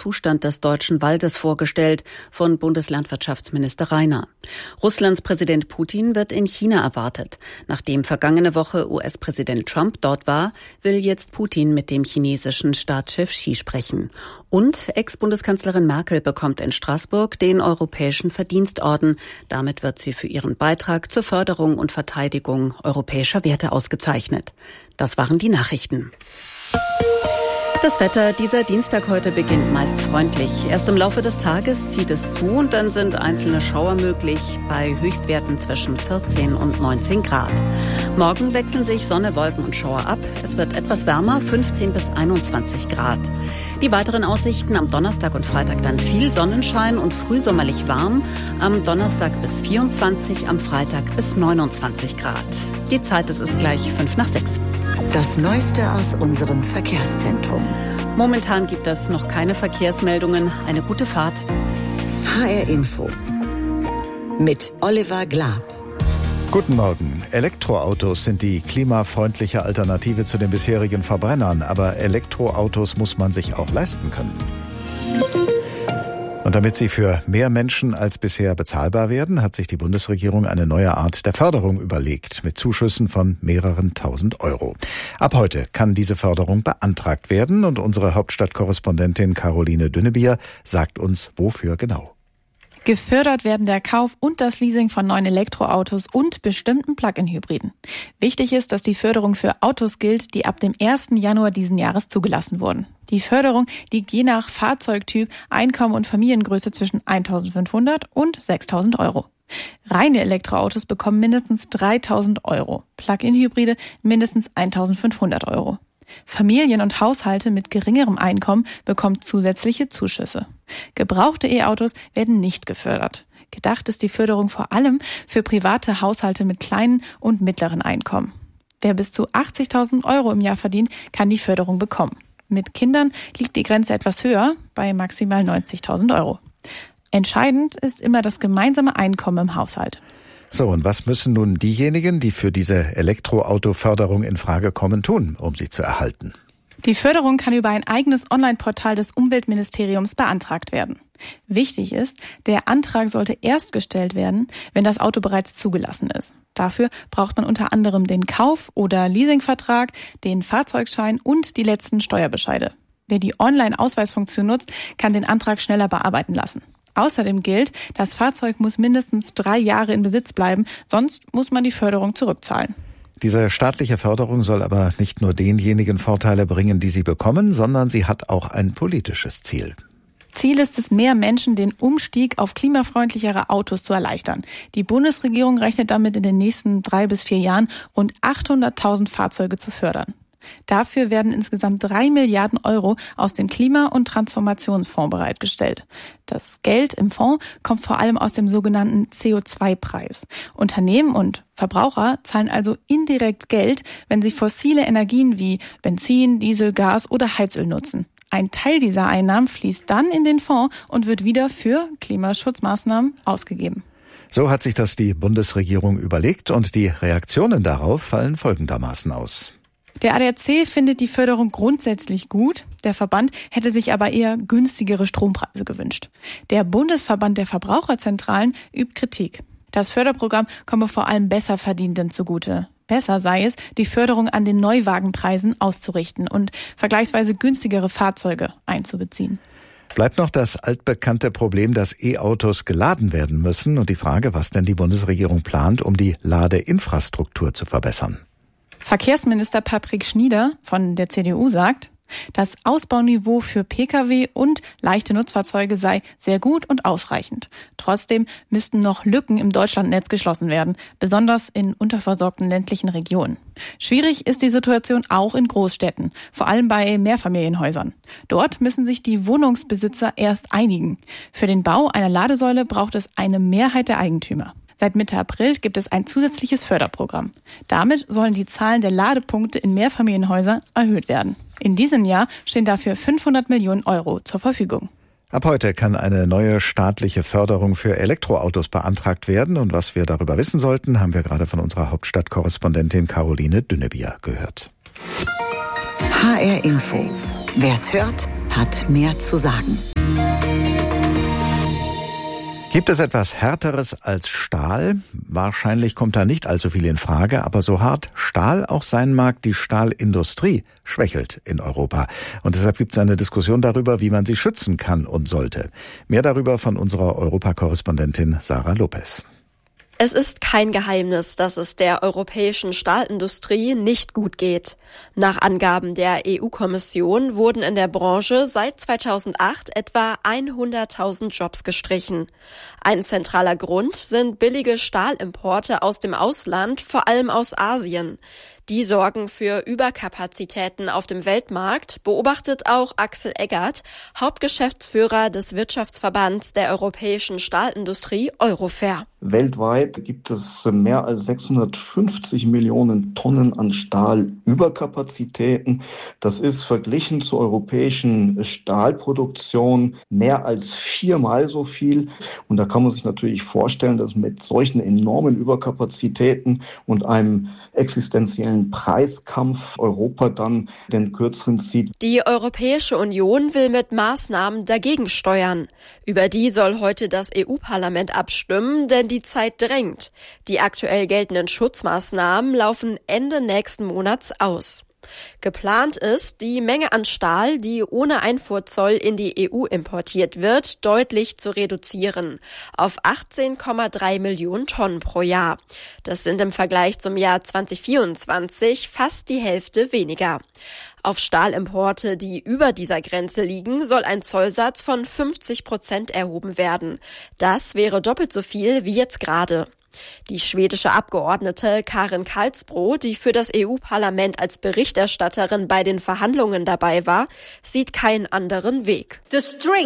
Zustand des deutschen Waldes vorgestellt von Bundeslandwirtschaftsminister Rainer. Russlands Präsident Putin wird in China erwartet. Nachdem vergangene Woche US-Präsident Trump dort war, will jetzt Putin mit dem chinesischen Staatschef Xi sprechen. Und Ex-Bundeskanzlerin Merkel bekommt in Straßburg den Europäischen Verdienstorden. Damit wird sie für ihren Beitrag zur Förderung und Verteidigung europäischer Werte ausgezeichnet. Das waren die Nachrichten. Das Wetter dieser Dienstag heute beginnt meist freundlich. Erst im Laufe des Tages zieht es zu und dann sind einzelne Schauer möglich bei Höchstwerten zwischen 14 und 19 Grad. Morgen wechseln sich Sonne, Wolken und Schauer ab. Es wird etwas wärmer, 15 bis 21 Grad. Die weiteren Aussichten: am Donnerstag und Freitag dann viel Sonnenschein und frühsommerlich warm. Am Donnerstag bis 24, am Freitag bis 29 Grad. Die Zeit ist gleich 5:05. Das Neueste aus unserem Verkehrszentrum. Momentan gibt es noch keine Verkehrsmeldungen. Eine gute Fahrt. HR Info mit Oliver Glab. Guten Morgen. Elektroautos sind die klimafreundliche Alternative zu den bisherigen Verbrennern. Aber Elektroautos muss man sich auch leisten können. Und damit sie für mehr Menschen als bisher bezahlbar werden, hat sich die Bundesregierung eine neue Art der Förderung überlegt, mit Zuschüssen von mehreren tausend Euro. Ab heute kann diese Förderung beantragt werden und unsere Hauptstadtkorrespondentin Caroline Dünnebier sagt uns, wofür genau. Gefördert werden der Kauf und das Leasing von neuen Elektroautos und bestimmten Plug-in-Hybriden. Wichtig ist, dass die Förderung für Autos gilt, die ab dem 1. Januar diesen Jahres zugelassen wurden. Die Förderung liegt je nach Fahrzeugtyp, Einkommen und Familiengröße zwischen 1.500 und 6.000 Euro. Reine Elektroautos bekommen mindestens 3.000 Euro, Plug-in-Hybride mindestens 1.500 Euro. Familien und Haushalte mit geringerem Einkommen bekommen zusätzliche Zuschüsse. Gebrauchte E-Autos werden nicht gefördert. Gedacht ist die Förderung vor allem für private Haushalte mit kleinen und mittleren Einkommen. Wer bis zu 80.000 Euro im Jahr verdient, kann die Förderung bekommen. Mit Kindern liegt die Grenze etwas höher, bei maximal 90.000 Euro. Entscheidend ist immer das gemeinsame Einkommen im Haushalt. So, und was müssen nun diejenigen, die für diese Elektroautoförderung in Frage kommen, tun, um sie zu erhalten? Die Förderung kann über ein eigenes Online-Portal des Umweltministeriums beantragt werden. Wichtig ist, der Antrag sollte erst gestellt werden, wenn das Auto bereits zugelassen ist. Dafür braucht man unter anderem den Kauf- oder Leasingvertrag, den Fahrzeugschein und die letzten Steuerbescheide. Wer die Online-Ausweisfunktion nutzt, kann den Antrag schneller bearbeiten lassen. Außerdem gilt, das Fahrzeug muss mindestens 3 Jahre in Besitz bleiben, sonst muss man die Förderung zurückzahlen. Diese staatliche Förderung soll aber nicht nur denjenigen Vorteile bringen, die sie bekommen, sondern sie hat auch ein politisches Ziel. Ziel ist es, mehr Menschen den Umstieg auf klimafreundlichere Autos zu erleichtern. Die Bundesregierung rechnet damit in den nächsten 3 bis 4 Jahren rund 800.000 Fahrzeuge zu fördern. Dafür werden insgesamt 3 Milliarden Euro aus dem Klima- und Transformationsfonds bereitgestellt. Das Geld im Fonds kommt vor allem aus dem sogenannten CO2-Preis. Unternehmen und Verbraucher zahlen also indirekt Geld, wenn sie fossile Energien wie Benzin, Diesel, Gas oder Heizöl nutzen. Ein Teil dieser Einnahmen fließt dann in den Fonds und wird wieder für Klimaschutzmaßnahmen ausgegeben. So hat sich das die Bundesregierung überlegt und die Reaktionen darauf fallen folgendermaßen aus. Der ADAC findet die Förderung grundsätzlich gut. Der Verband hätte sich aber eher günstigere Strompreise gewünscht. Der Bundesverband der Verbraucherzentralen übt Kritik. Das Förderprogramm komme vor allem Besserverdienenden zugute. Besser sei es, die Förderung an den Neuwagenpreisen auszurichten und vergleichsweise günstigere Fahrzeuge einzubeziehen. Bleibt noch das altbekannte Problem, dass E-Autos geladen werden müssen und die Frage, was denn die Bundesregierung plant, um die Ladeinfrastruktur zu verbessern. Verkehrsminister Patrick Schnieder von der CDU sagt, das Ausbauniveau für Pkw und leichte Nutzfahrzeuge sei sehr gut und ausreichend. Trotzdem müssten noch Lücken im Deutschlandnetz geschlossen werden, besonders in unterversorgten ländlichen Regionen. Schwierig ist die Situation auch in Großstädten, vor allem bei Mehrfamilienhäusern. Dort müssen sich die Wohnungsbesitzer erst einigen. Für den Bau einer Ladesäule braucht es eine Mehrheit der Eigentümer. Seit Mitte April gibt es ein zusätzliches Förderprogramm. Damit sollen die Zahlen der Ladepunkte in Mehrfamilienhäusern erhöht werden. In diesem Jahr stehen dafür 500 Millionen Euro zur Verfügung. Ab heute kann eine neue staatliche Förderung für Elektroautos beantragt werden. Und was wir darüber wissen sollten, haben wir gerade von unserer Hauptstadtkorrespondentin Caroline Dünnebier gehört. HR Info. Wer's hört, hat mehr zu sagen. Gibt es etwas Härteres als Stahl? Wahrscheinlich kommt da nicht allzu viel in Frage, aber so hart Stahl auch sein mag, die Stahlindustrie schwächelt in Europa. Und deshalb gibt es eine Diskussion darüber, wie man sie schützen kann und sollte. Mehr darüber von unserer Europakorrespondentin Sarah Lopez. Es ist kein Geheimnis, dass es der europäischen Stahlindustrie nicht gut geht. Nach Angaben der EU-Kommission wurden in der Branche seit 2008 etwa 100.000 Jobs gestrichen. Ein zentraler Grund sind billige Stahlimporte aus dem Ausland, vor allem aus Asien. Die sorgen für Überkapazitäten auf dem Weltmarkt, beobachtet auch Axel Eggert, Hauptgeschäftsführer des Wirtschaftsverbands der europäischen Stahlindustrie Eurofer. Weltweit gibt es mehr als 650 Millionen Tonnen an Stahlüberkapazitäten. Das ist verglichen zur europäischen Stahlproduktion mehr als 4-mal so viel. Und da kann man sich natürlich vorstellen, dass mit solchen enormen Überkapazitäten und einem existenziellen Preiskampf Europa dann den Kürzeren zieht. Die Europäische Union will mit Maßnahmen dagegen steuern. Über die soll heute das EU-Parlament abstimmen, denn die Zeit drängt. Die aktuell geltenden Schutzmaßnahmen laufen Ende nächsten Monats aus. Geplant ist, die Menge an Stahl, die ohne Einfuhrzoll in die EU importiert wird, deutlich zu reduzieren auf 18,3 Millionen Tonnen pro Jahr. Das sind im Vergleich zum Jahr 2024 fast die Hälfte weniger. Auf Stahlimporte, die über dieser Grenze liegen, soll ein Zollsatz von 50% erhoben werden. Das wäre doppelt so viel wie jetzt gerade. Die schwedische Abgeordnete Karin Karlsbro, die für das EU-Parlament als Berichterstatterin bei den Verhandlungen dabei war, sieht keinen anderen Weg. Die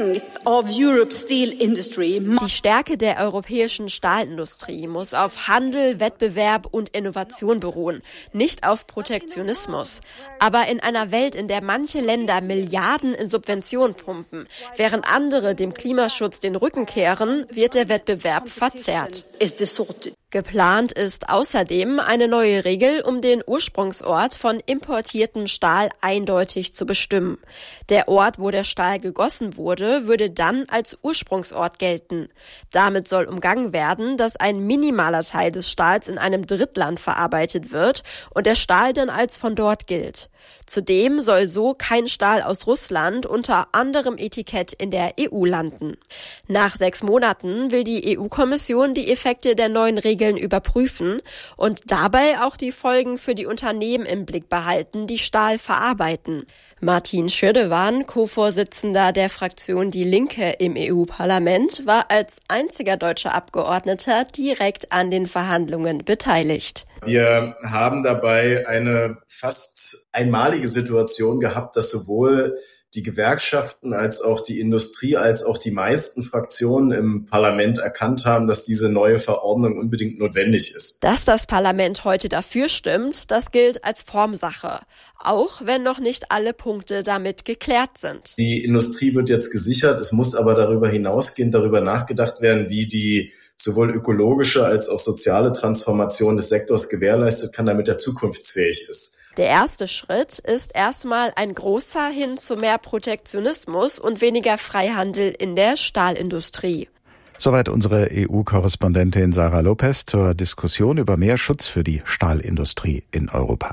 Stärke der europäischen Stahlindustrie muss auf Handel, Wettbewerb und Innovation beruhen, nicht auf Protektionismus. Aber in einer Welt, in der manche Länder Milliarden in Subventionen pumpen, während andere dem Klimaschutz den Rücken kehren, wird der Wettbewerb verzerrt. Geplant ist außerdem eine neue Regel, um den Ursprungsort von importiertem Stahl eindeutig zu bestimmen. Der Ort, wo der Stahl gegossen wurde, würde dann als Ursprungsort gelten. Damit soll umgangen werden, dass ein minimaler Teil des Stahls in einem Drittland verarbeitet wird und der Stahl dann als von dort gilt. Zudem soll so kein Stahl aus Russland unter anderem Etikett in der EU landen. Nach 6 Monaten will die EU-Kommission die Effekte der neuen Regeln überprüfen und dabei auch die Folgen für die Unternehmen im Blick behalten, die Stahl verarbeiten. Martin Schirdewan, Co-Vorsitzender der Fraktion Die Linke im EU-Parlament, war als einziger deutscher Abgeordneter direkt an den Verhandlungen beteiligt. Wir haben dabei eine fast einmalige Situation gehabt, dass sowohl die Gewerkschaften als auch die Industrie, als auch die meisten Fraktionen im Parlament erkannt haben, dass diese neue Verordnung unbedingt notwendig ist. Dass das Parlament heute dafür stimmt, das gilt als Formsache, auch wenn noch nicht alle Punkte damit geklärt sind. Die Industrie wird jetzt gesichert, es muss aber darüber hinausgehend darüber nachgedacht werden, wie die sowohl ökologische als auch soziale Transformation des Sektors gewährleistet kann, damit er zukunftsfähig ist. Der erste Schritt ist erstmal ein großer hin zu mehr Protektionismus und weniger Freihandel in der Stahlindustrie. Soweit unsere EU-Korrespondentin Sarah Lopez zur Diskussion über mehr Schutz für die Stahlindustrie in Europa.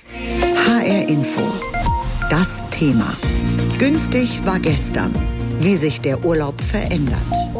HR Info. Das Thema. Günstig war gestern. Wie sich der Urlaub verändert.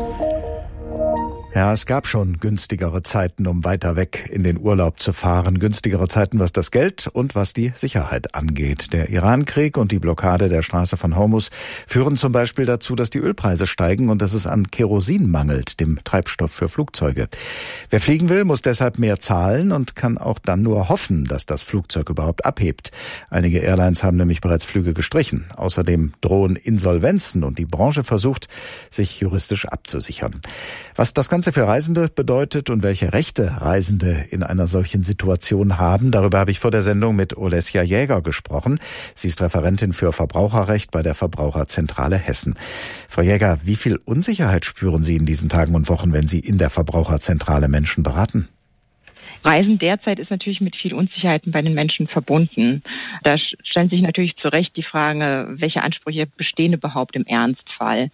Ja, es gab schon günstigere Zeiten, um weiter weg in den Urlaub zu fahren. Günstigere Zeiten, was das Geld und was die Sicherheit angeht. Der Irankrieg und die Blockade der Straße von Hormuz führen zum Beispiel dazu, dass die Ölpreise steigen und dass es an Kerosin mangelt, dem Treibstoff für Flugzeuge. Wer fliegen will, muss deshalb mehr zahlen und kann auch dann nur hoffen, dass das Flugzeug überhaupt abhebt. Einige Airlines haben nämlich bereits Flüge gestrichen. Außerdem drohen Insolvenzen und die Branche versucht, sich juristisch abzusichern. Was das Ganze für Reisende bedeutet und welche Rechte Reisende in einer solchen Situation haben, darüber habe ich vor der Sendung mit Olesja Jäger gesprochen. Sie ist Referentin für Verbraucherrecht bei der Verbraucherzentrale Hessen. Frau Jäger, wie viel Unsicherheit spüren Sie in diesen Tagen und Wochen, wenn Sie in der Verbraucherzentrale Menschen beraten? Reisen derzeit ist natürlich mit viel Unsicherheiten bei den Menschen verbunden. Da stellen sich natürlich zu Recht die Frage, welche Ansprüche bestehen überhaupt im Ernstfall.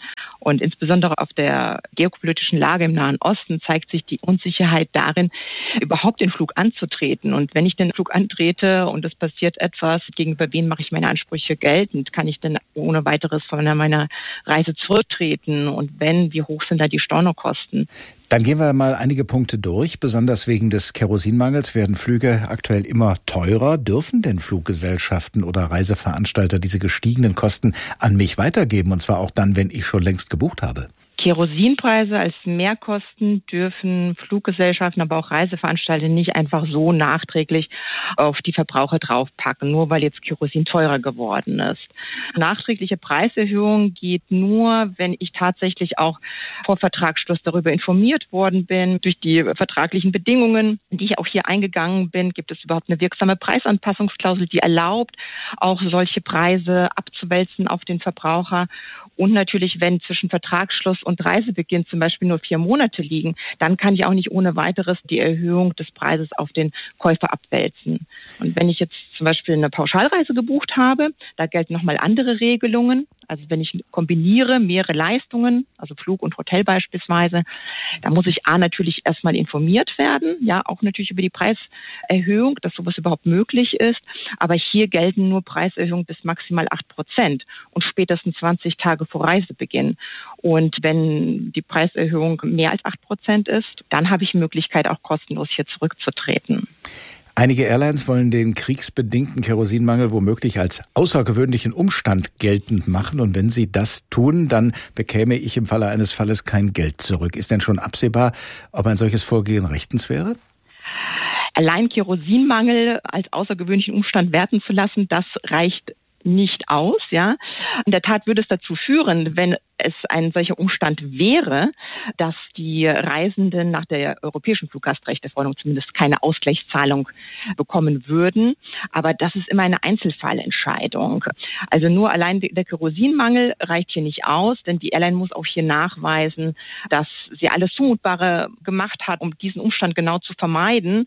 Und insbesondere auf der geopolitischen Lage im Nahen Osten zeigt sich die Unsicherheit darin, überhaupt den Flug anzutreten. Und wenn ich den Flug antrete und es passiert etwas, gegenüber wen mache ich meine Ansprüche geltend? Kann ich denn ohne weiteres von meiner Reise zurücktreten? Und wenn, wie hoch sind da die Stornokosten? Dann gehen wir mal einige Punkte durch. Besonders wegen des Kerosinmangels werden Flüge aktuell immer teurer. Dürfen denn Fluggesellschaften oder Reiseveranstalter diese gestiegenen Kosten an mich weitergeben? Und zwar auch dann, wenn ich schon längst gebucht habe. Kerosinpreise als Mehrkosten dürfen Fluggesellschaften, aber auch Reiseveranstalter nicht einfach so nachträglich auf die Verbraucher draufpacken, nur weil jetzt Kerosin teurer geworden ist. Nachträgliche Preiserhöhung geht nur, wenn ich tatsächlich auch vor Vertragsschluss darüber informiert worden bin. Durch die vertraglichen Bedingungen, die ich auch hier eingegangen bin, gibt es überhaupt eine wirksame Preisanpassungsklausel, die erlaubt, auch solche Preise abzuwälzen auf den Verbraucher. Und natürlich, wenn zwischen Vertragsschluss und Reisebeginn zum Beispiel nur 4 Monate liegen, dann kann ich auch nicht ohne weiteres die Erhöhung des Preises auf den Käufer abwälzen. Und wenn ich jetzt zum Beispiel eine Pauschalreise gebucht habe, da gelten nochmal andere Regelungen. Also wenn ich kombiniere mehrere Leistungen, also Flug und Hotel beispielsweise, da muss ich natürlich erstmal informiert werden, ja, auch natürlich über die Preiserhöhung, dass sowas überhaupt möglich ist. Aber hier gelten nur Preiserhöhungen bis maximal 8% und spätestens 20 Tage vor Reisebeginn. Und wenn die Preiserhöhung mehr als 8% ist, dann habe ich Möglichkeit, auch kostenlos hier zurückzutreten. Einige Airlines wollen den kriegsbedingten Kerosinmangel womöglich als außergewöhnlichen Umstand geltend machen. Und wenn sie das tun, dann bekäme ich im Falle eines Falles kein Geld zurück. Ist denn schon absehbar, ob ein solches Vorgehen rechtens wäre? Allein Kerosinmangel als außergewöhnlichen Umstand werten zu lassen, das reicht nicht aus, ja. In der Tat würde es dazu führen, wenn es ein solcher Umstand wäre, dass die Reisenden nach der europäischen Fluggastrechteverordnung zumindest keine Ausgleichszahlung bekommen würden. Aber das ist immer eine Einzelfallentscheidung. Also nur allein der Kerosinmangel reicht hier nicht aus, denn die Airline muss auch hier nachweisen, dass sie alles Zumutbare gemacht hat, um diesen Umstand genau zu vermeiden.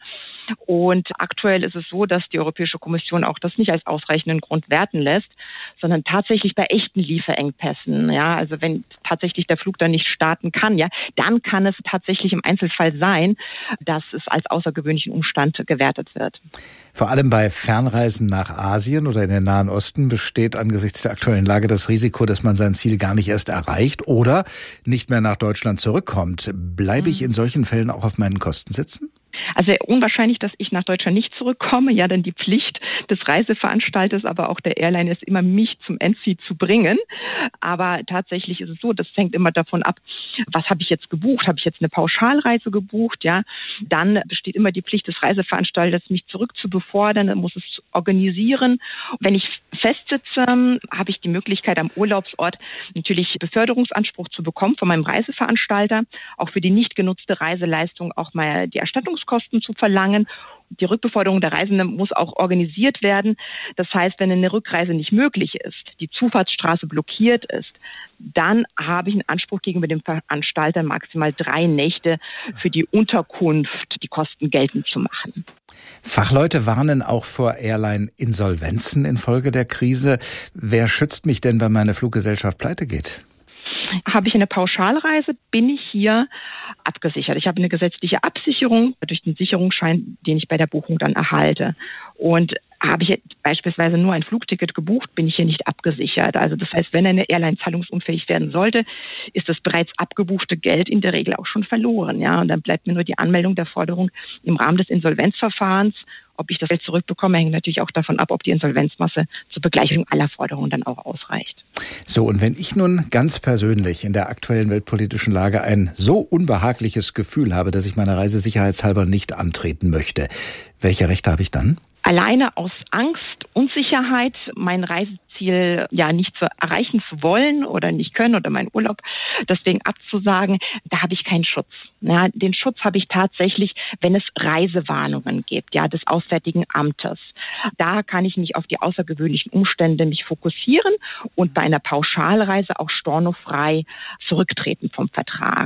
Und aktuell ist es so, dass die Europäische Kommission auch das nicht als ausreichenden Grund werten lässt, sondern tatsächlich bei echten Lieferengpässen, ja, also wenn tatsächlich der Flug dann nicht starten kann, ja, dann kann es tatsächlich im Einzelfall sein, dass es als außergewöhnlichen Umstand gewertet wird. Vor allem bei Fernreisen nach Asien oder in den Nahen Osten besteht angesichts der aktuellen Lage das Risiko, dass man sein Ziel gar nicht erst erreicht oder nicht mehr nach Deutschland zurückkommt. Bleibe ich in solchen Fällen auch auf meinen Kosten sitzen? Also sehr unwahrscheinlich, dass ich nach Deutschland nicht zurückkomme. Ja, denn die Pflicht des Reiseveranstalters, aber auch der Airline ist immer, mich zum Endziel zu bringen. Aber tatsächlich ist es so, das hängt immer davon ab, was habe ich jetzt gebucht? Habe ich jetzt eine Pauschalreise gebucht? Ja, dann besteht immer die Pflicht des Reiseveranstalters, mich zurückzubefördern, dann muss es organisieren. Wenn ich festsitze, habe ich die Möglichkeit, am Urlaubsort natürlich Beförderungsanspruch zu bekommen von meinem Reiseveranstalter, auch für die nicht genutzte Reiseleistung auch mal die Erstattungskosten zu verlangen. Die Rückbeförderung der Reisenden muss auch organisiert werden. Das heißt, wenn eine Rückreise nicht möglich ist, die Zufahrtsstraße blockiert ist, dann habe ich einen Anspruch gegenüber dem Veranstalter, maximal 3 Nächte für die Unterkunft, die Kosten geltend zu machen. Fachleute warnen auch vor Airline-Insolvenzen infolge der Krise. Wer schützt mich denn, wenn meine Fluggesellschaft pleite geht? Habe ich eine Pauschalreise, bin ich hier abgesichert. Ich habe eine gesetzliche Absicherung durch den Sicherungsschein, den ich bei der Buchung dann erhalte. Und habe ich beispielsweise nur ein Flugticket gebucht, bin ich hier nicht abgesichert. Also das heißt, wenn eine Airline zahlungsunfähig werden sollte, ist das bereits abgebuchte Geld in der Regel auch schon verloren. Ja, und dann bleibt mir nur die Anmeldung der Forderung im Rahmen des Insolvenzverfahrens. Ob ich das Geld zurückbekomme, hängt natürlich auch davon ab, ob die Insolvenzmasse zur Begleichung aller Forderungen dann auch ausreicht. So, und wenn ich nun ganz persönlich in der aktuellen weltpolitischen Lage ein so unbehagliches Gefühl habe, dass ich meine Reise sicherheitshalber nicht antreten möchte, welche Rechte habe ich dann? Alleine aus Angst, Unsicherheit, mein Reiseziel ja nicht zu erreichen zu wollen oder nicht können oder meinen Urlaub deswegen abzusagen, da habe ich keinen Schutz. Ja, den Schutz habe ich tatsächlich, wenn es Reisewarnungen gibt, ja, des Auswärtigen Amtes. Da kann ich mich auf die außergewöhnlichen Umstände mich fokussieren und bei einer Pauschalreise auch stornofrei zurücktreten vom Vertrag.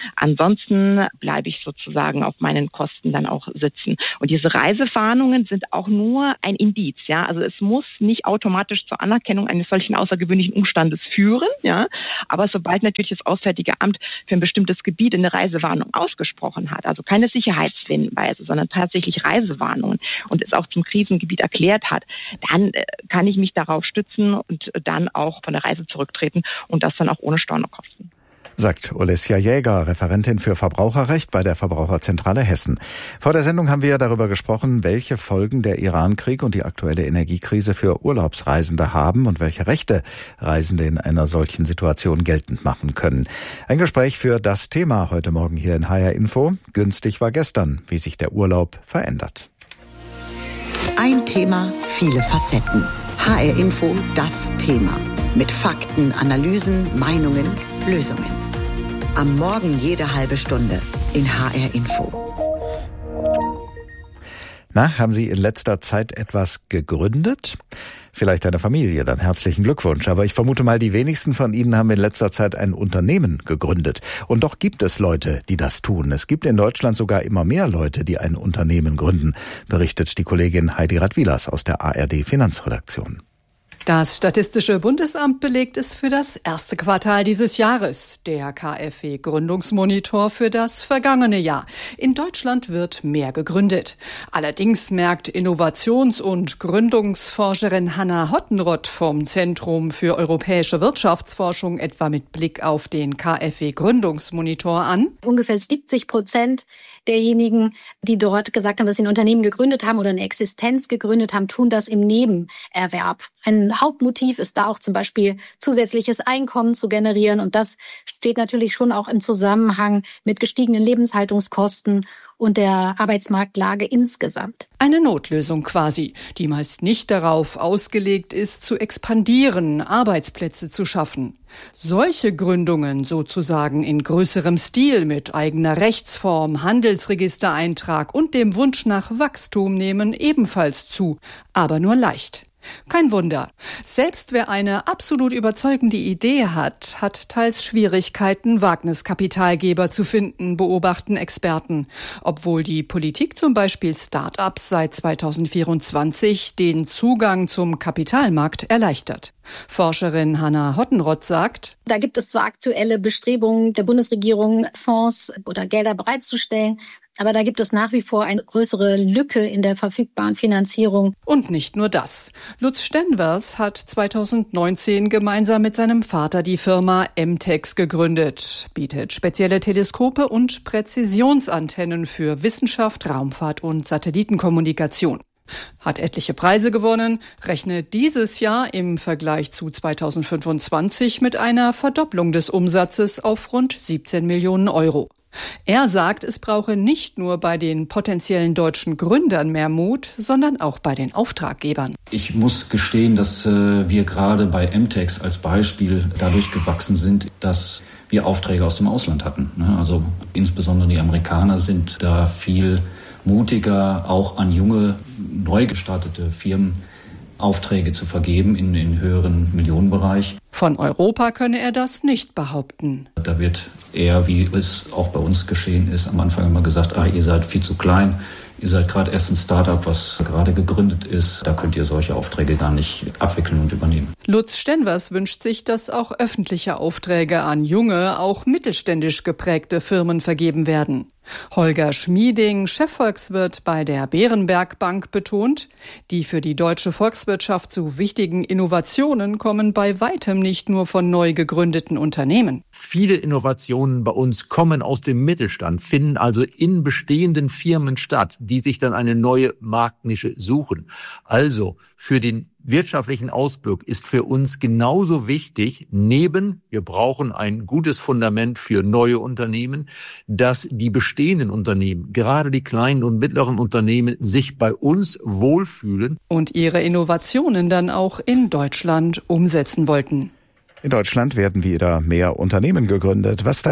Ansonsten bleibe ich sozusagen auf meinen Kosten dann auch sitzen. Und diese Reisewarnungen sind auch nur ein Indiz, ja. Also es muss nicht automatisch zur Anerkennung eines solchen außergewöhnlichen Umstandes führen, ja. Aber sobald natürlich das Auswärtige Amt für ein bestimmtes Gebiet eine Reisewarnung ausgesprochen hat, also keine Sicherheitshinweise, sondern tatsächlich Reisewarnungen und es auch zum Krisengebiet erklärt hat, dann kann ich mich darauf stützen und dann auch von der Reise zurücktreten und das dann auch ohne Stornokosten. Sagt Olesja Jäger, Referentin für Verbraucherrecht bei der Verbraucherzentrale Hessen. Vor der Sendung haben wir darüber gesprochen, welche Folgen der Iran-Krieg und die aktuelle Energiekrise für Urlaubsreisende haben und welche Rechte Reisende in einer solchen Situation geltend machen können. Ein Gespräch für das Thema heute Morgen hier in HR Info. Günstig war gestern, wie sich der Urlaub verändert. Ein Thema, viele Facetten. HR Info, das Thema. Mit Fakten, Analysen, Meinungen, Lösungen. Am Morgen jede halbe Stunde in HR Info. Na, haben Sie in letzter Zeit etwas gegründet? Vielleicht eine Familie, dann herzlichen Glückwunsch. Aber ich vermute mal, die wenigsten von Ihnen haben in letzter Zeit ein Unternehmen gegründet. Und doch gibt es Leute, die das tun. Es gibt in Deutschland sogar immer mehr Leute, die ein Unternehmen gründen, berichtet die Kollegin Heidi Radwilas aus der ARD Finanzredaktion. Das Statistische Bundesamt belegt es für das erste Quartal dieses Jahres. Der KfW-Gründungsmonitor für das vergangene Jahr. In Deutschland wird mehr gegründet. Allerdings merkt Innovations- und Gründungsforscherin Hanna Hottenrott vom Zentrum für europäische Wirtschaftsforschung etwa mit Blick auf den KfW-Gründungsmonitor an. Ungefähr 70% derjenigen, die dort gesagt haben, dass sie ein Unternehmen gegründet haben oder eine Existenz gegründet haben, tun das im Nebenerwerb. Ein Hauptmotiv ist da auch zum Beispiel zusätzliches Einkommen zu generieren. Und das steht natürlich schon auch im Zusammenhang mit gestiegenen Lebenshaltungskosten und der Arbeitsmarktlage insgesamt. Eine Notlösung quasi, die meist nicht darauf ausgelegt ist, zu expandieren, Arbeitsplätze zu schaffen. Solche Gründungen sozusagen in größerem Stil mit eigener Rechtsform, Handelsregistereintrag und dem Wunsch nach Wachstum nehmen ebenfalls zu, aber nur leicht. Kein Wunder. Selbst wer eine absolut überzeugende Idee hat, hat teils Schwierigkeiten, Wagniskapitalgeber zu finden, beobachten Experten. Obwohl die Politik zum Beispiel Start-ups seit 2024 den Zugang zum Kapitalmarkt erleichtert. Forscherin Hanna Hottenrott sagt, da gibt es zwar aktuelle Bestrebungen der Bundesregierung, Fonds oder Gelder bereitzustellen, aber da gibt es nach wie vor eine größere Lücke in der verfügbaren Finanzierung. Und nicht nur das. Lutz Stenvers hat 2019 gemeinsam mit seinem Vater die Firma MTEX gegründet, bietet spezielle Teleskope und Präzisionsantennen für Wissenschaft, Raumfahrt und Satellitenkommunikation. Hat etliche Preise gewonnen, rechnet dieses Jahr im Vergleich zu 2025 mit einer Verdopplung des Umsatzes auf rund 17 Millionen Euro. Er sagt, es brauche nicht nur bei den potenziellen deutschen Gründern mehr Mut, sondern auch bei den Auftraggebern. Ich muss gestehen, dass wir gerade bei MTEX als Beispiel dadurch gewachsen sind, dass wir Aufträge aus dem Ausland hatten. Also insbesondere die Amerikaner sind da viel mutiger, auch an junge, neu gestartete Firmen Aufträge zu vergeben in den höheren Millionenbereich. Von Europa könne er das nicht behaupten. Da wird eher, wie es auch bei uns geschehen ist, am Anfang immer gesagt, ihr seid viel zu klein, ihr seid gerade erst ein Start-up, was gerade gegründet ist, da könnt ihr solche Aufträge gar nicht abwickeln und übernehmen. Lutz Stenvers wünscht sich, dass auch öffentliche Aufträge an junge, auch mittelständisch geprägte Firmen vergeben werden. Holger Schmieding, Chefvolkswirt bei der Berenberg Bank, betont, die für die deutsche Volkswirtschaft so wichtigen Innovationen kommen bei weitem nicht nur von neu gegründeten Unternehmen. Viele Innovationen bei uns kommen aus dem Mittelstand, finden also in bestehenden Firmen statt, die sich dann eine neue Marktnische suchen. Also für den wirtschaftlichen Ausblick ist für uns genauso wichtig, wir brauchen ein gutes Fundament für neue Unternehmen, dass die bestehenden Unternehmen, gerade die kleinen und mittleren Unternehmen, sich bei uns wohlfühlen. Und ihre Innovationen dann auch in Deutschland umsetzen wollten. In Deutschland werden wieder mehr Unternehmen gegründet. Was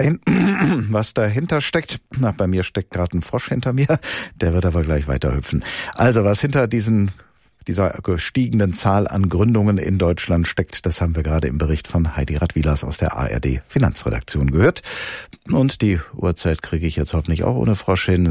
dahinter steckt, bei mir steckt gerade ein Frosch hinter mir, der wird aber gleich weiterhüpfen. Also was hinter diesen dieser gestiegenen Zahl an Gründungen in Deutschland steckt, das haben wir gerade im Bericht von Heidi Radwilas aus der ARD Finanzredaktion gehört. Und die Uhrzeit kriege ich jetzt hoffentlich auch ohne Frosch hin.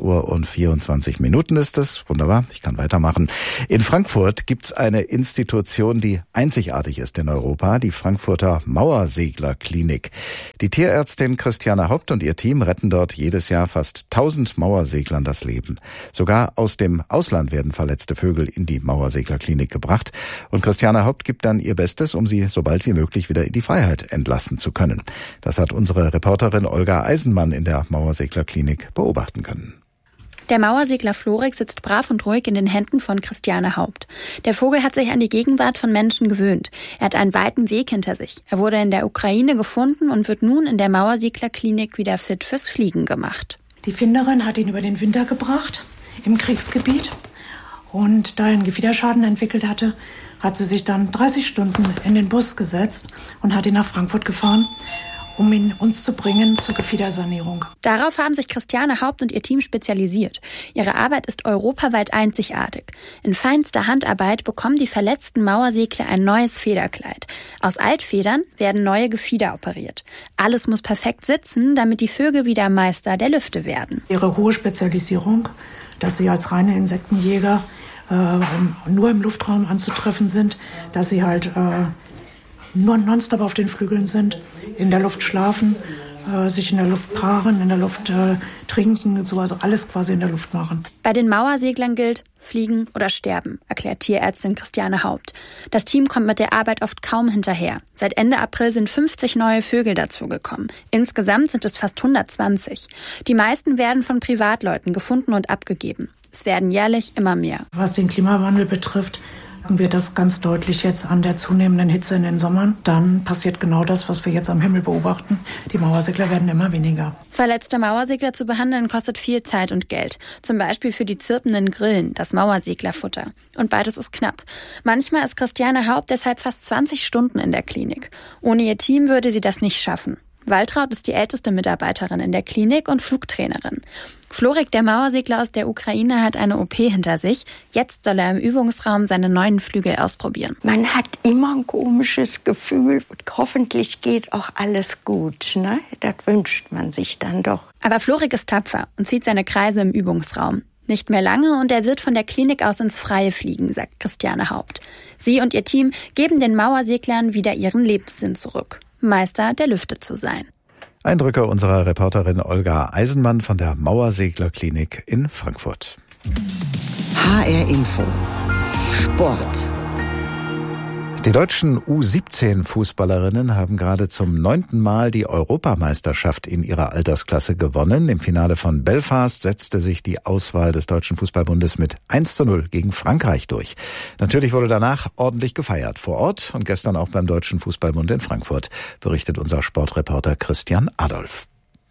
6:24 ist es. Wunderbar, ich kann weitermachen. In Frankfurt gibt's eine Institution, die einzigartig ist in Europa, die Frankfurter Mauerseglerklinik. Die Tierärztin Christiane Haupt und ihr Team retten dort jedes Jahr fast 1000 Mauerseglern das Leben. Sogar aus dem Ausland werden verletzte Vögel in die Mauerseglerklinik gebracht. Und Christiane Haupt gibt dann ihr Bestes, um sie so bald wie möglich wieder in die Freiheit entlassen zu können. Das hat unsere Reporterin Olga Eisenmann in der Mauerseglerklinik beobachten können. Der Mauersegler Florik sitzt brav und ruhig in den Händen von Christiane Haupt. Der Vogel hat sich an die Gegenwart von Menschen gewöhnt. Er hat einen weiten Weg hinter sich. Er wurde in der Ukraine gefunden und wird nun in der Mauerseglerklinik wieder fit fürs Fliegen gemacht. Die Finderin hat ihn über den Winter gebracht im Kriegsgebiet. Und da er einen Gefiederschaden entwickelt hatte, hat sie sich dann 30 Stunden in den Bus gesetzt und hat ihn nach Frankfurt gefahren, um ihn uns zu bringen zur Gefiedersanierung. Darauf haben sich Christiane Haupt und ihr Team spezialisiert. Ihre Arbeit ist europaweit einzigartig. In feinster Handarbeit bekommen die verletzten Mauersegler ein neues Federkleid. Aus Altfedern werden neue Gefieder operiert. Alles muss perfekt sitzen, damit die Vögel wieder Meister der Lüfte werden. Ihre hohe Spezialisierung, dass sie als reine Insektenjäger nur im Luftraum anzutreffen sind, dass sie halt nur nonstop auf den Flügeln sind, in der Luft schlafen, sich in der Luft paaren, in der Luft trinken, so, also alles quasi in der Luft machen. Bei den Mauerseglern gilt, fliegen oder sterben, erklärt Tierärztin Christiane Haupt. Das Team kommt mit der Arbeit oft kaum hinterher. Seit Ende April sind 50 neue Vögel dazugekommen. Insgesamt sind es fast 120. Die meisten werden von Privatleuten gefunden und abgegeben. Es werden jährlich immer mehr. Was den Klimawandel betrifft, merken wir das ganz deutlich jetzt an der zunehmenden Hitze in den Sommern. Dann passiert genau das, was wir jetzt am Himmel beobachten. Die Mauersegler werden immer weniger. Verletzte Mauersegler zu behandeln kostet viel Zeit und Geld. Zum Beispiel für die zirpenden Grillen, das Mauerseglerfutter. Und beides ist knapp. Manchmal ist Christiane Haupt deshalb fast 20 Stunden in der Klinik. Ohne ihr Team würde sie das nicht schaffen. Waltraud ist die älteste Mitarbeiterin in der Klinik und Flugtrainerin. Florik, der Mauersegler aus der Ukraine, hat eine OP hinter sich. Jetzt soll er im Übungsraum seine neuen Flügel ausprobieren. Man hat immer ein komisches Gefühl. Hoffentlich geht auch alles gut, ne? Das wünscht man sich dann doch. Aber Florik ist tapfer und zieht seine Kreise im Übungsraum. Nicht mehr lange und er wird von der Klinik aus ins Freie fliegen, sagt Christiane Haupt. Sie und ihr Team geben den Mauerseglern wieder ihren Lebenssinn zurück. Meister der Lüfte zu sein. Eindrücke unserer Reporterin Olga Eisenmann von der Mauerseglerklinik in Frankfurt. HR Info. Sport. Die deutschen U17-Fußballerinnen haben gerade zum 9. Mal die Europameisterschaft in ihrer Altersklasse gewonnen. Im Finale von Belfast setzte sich die Auswahl des Deutschen Fußballbundes mit 1:0 gegen Frankreich durch. Natürlich wurde danach ordentlich gefeiert vor Ort und gestern auch beim Deutschen Fußballbund in Frankfurt, berichtet unser Sportreporter Christian Adolf.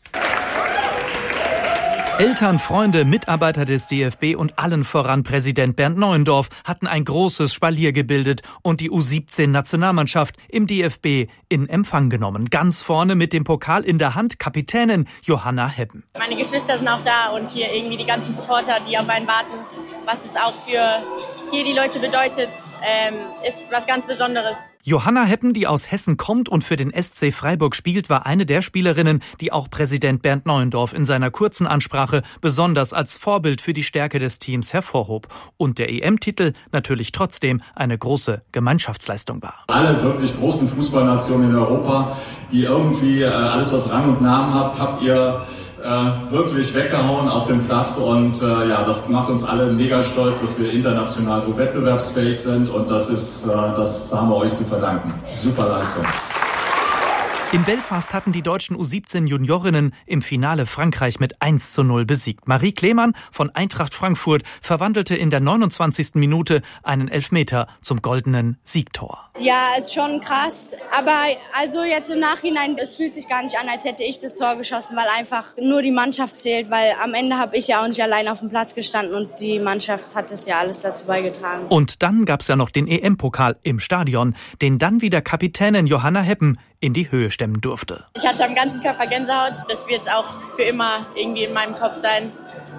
Eltern, Freunde, Mitarbeiter des DFB und allen voran Präsident Bernd Neuendorf hatten ein großes Spalier gebildet und die U17-Nationalmannschaft im DFB in Empfang genommen. Ganz vorne mit dem Pokal in der Hand Kapitänin Johanna Heppen. Meine Geschwister sind auch da und hier irgendwie die ganzen Supporter, die auf einen warten. Was es auch für hier die Leute bedeutet, ist was ganz Besonderes. Johanna Heppen, die aus Hessen kommt und für den SC Freiburg spielt, war eine der Spielerinnen, die auch Präsident Bernd Neuendorf in seiner kurzen Ansprache besonders als Vorbild für die Stärke des Teams hervorhob. Und der EM-Titel natürlich trotzdem eine große Gemeinschaftsleistung war. Alle wirklich großen Fußballnationen in Europa, die irgendwie alles, was Rang und Namen habt ihr wirklich weggehauen auf dem Platz und das macht uns alle mega stolz, dass wir international so wettbewerbsfähig sind und das haben wir euch zu verdanken. Super Leistung. In Belfast hatten die deutschen U17-Juniorinnen im Finale Frankreich mit 1:0 besiegt. Marie Klemann von Eintracht Frankfurt verwandelte in der 29. Minute einen Elfmeter zum goldenen Siegtor. Ja, ist schon krass, aber also jetzt im Nachhinein, es fühlt sich gar nicht an, als hätte ich das Tor geschossen, weil einfach nur die Mannschaft zählt, weil am Ende habe ich ja auch nicht allein auf dem Platz gestanden und die Mannschaft hat das ja alles dazu beigetragen. Und dann gab's ja noch den EM-Pokal im Stadion, den dann wieder Kapitänin Johanna Heppen in die Höhe stemmen durfte. Ich hatte am ganzen Körper Gänsehaut. Das wird auch für immer irgendwie in meinem Kopf sein.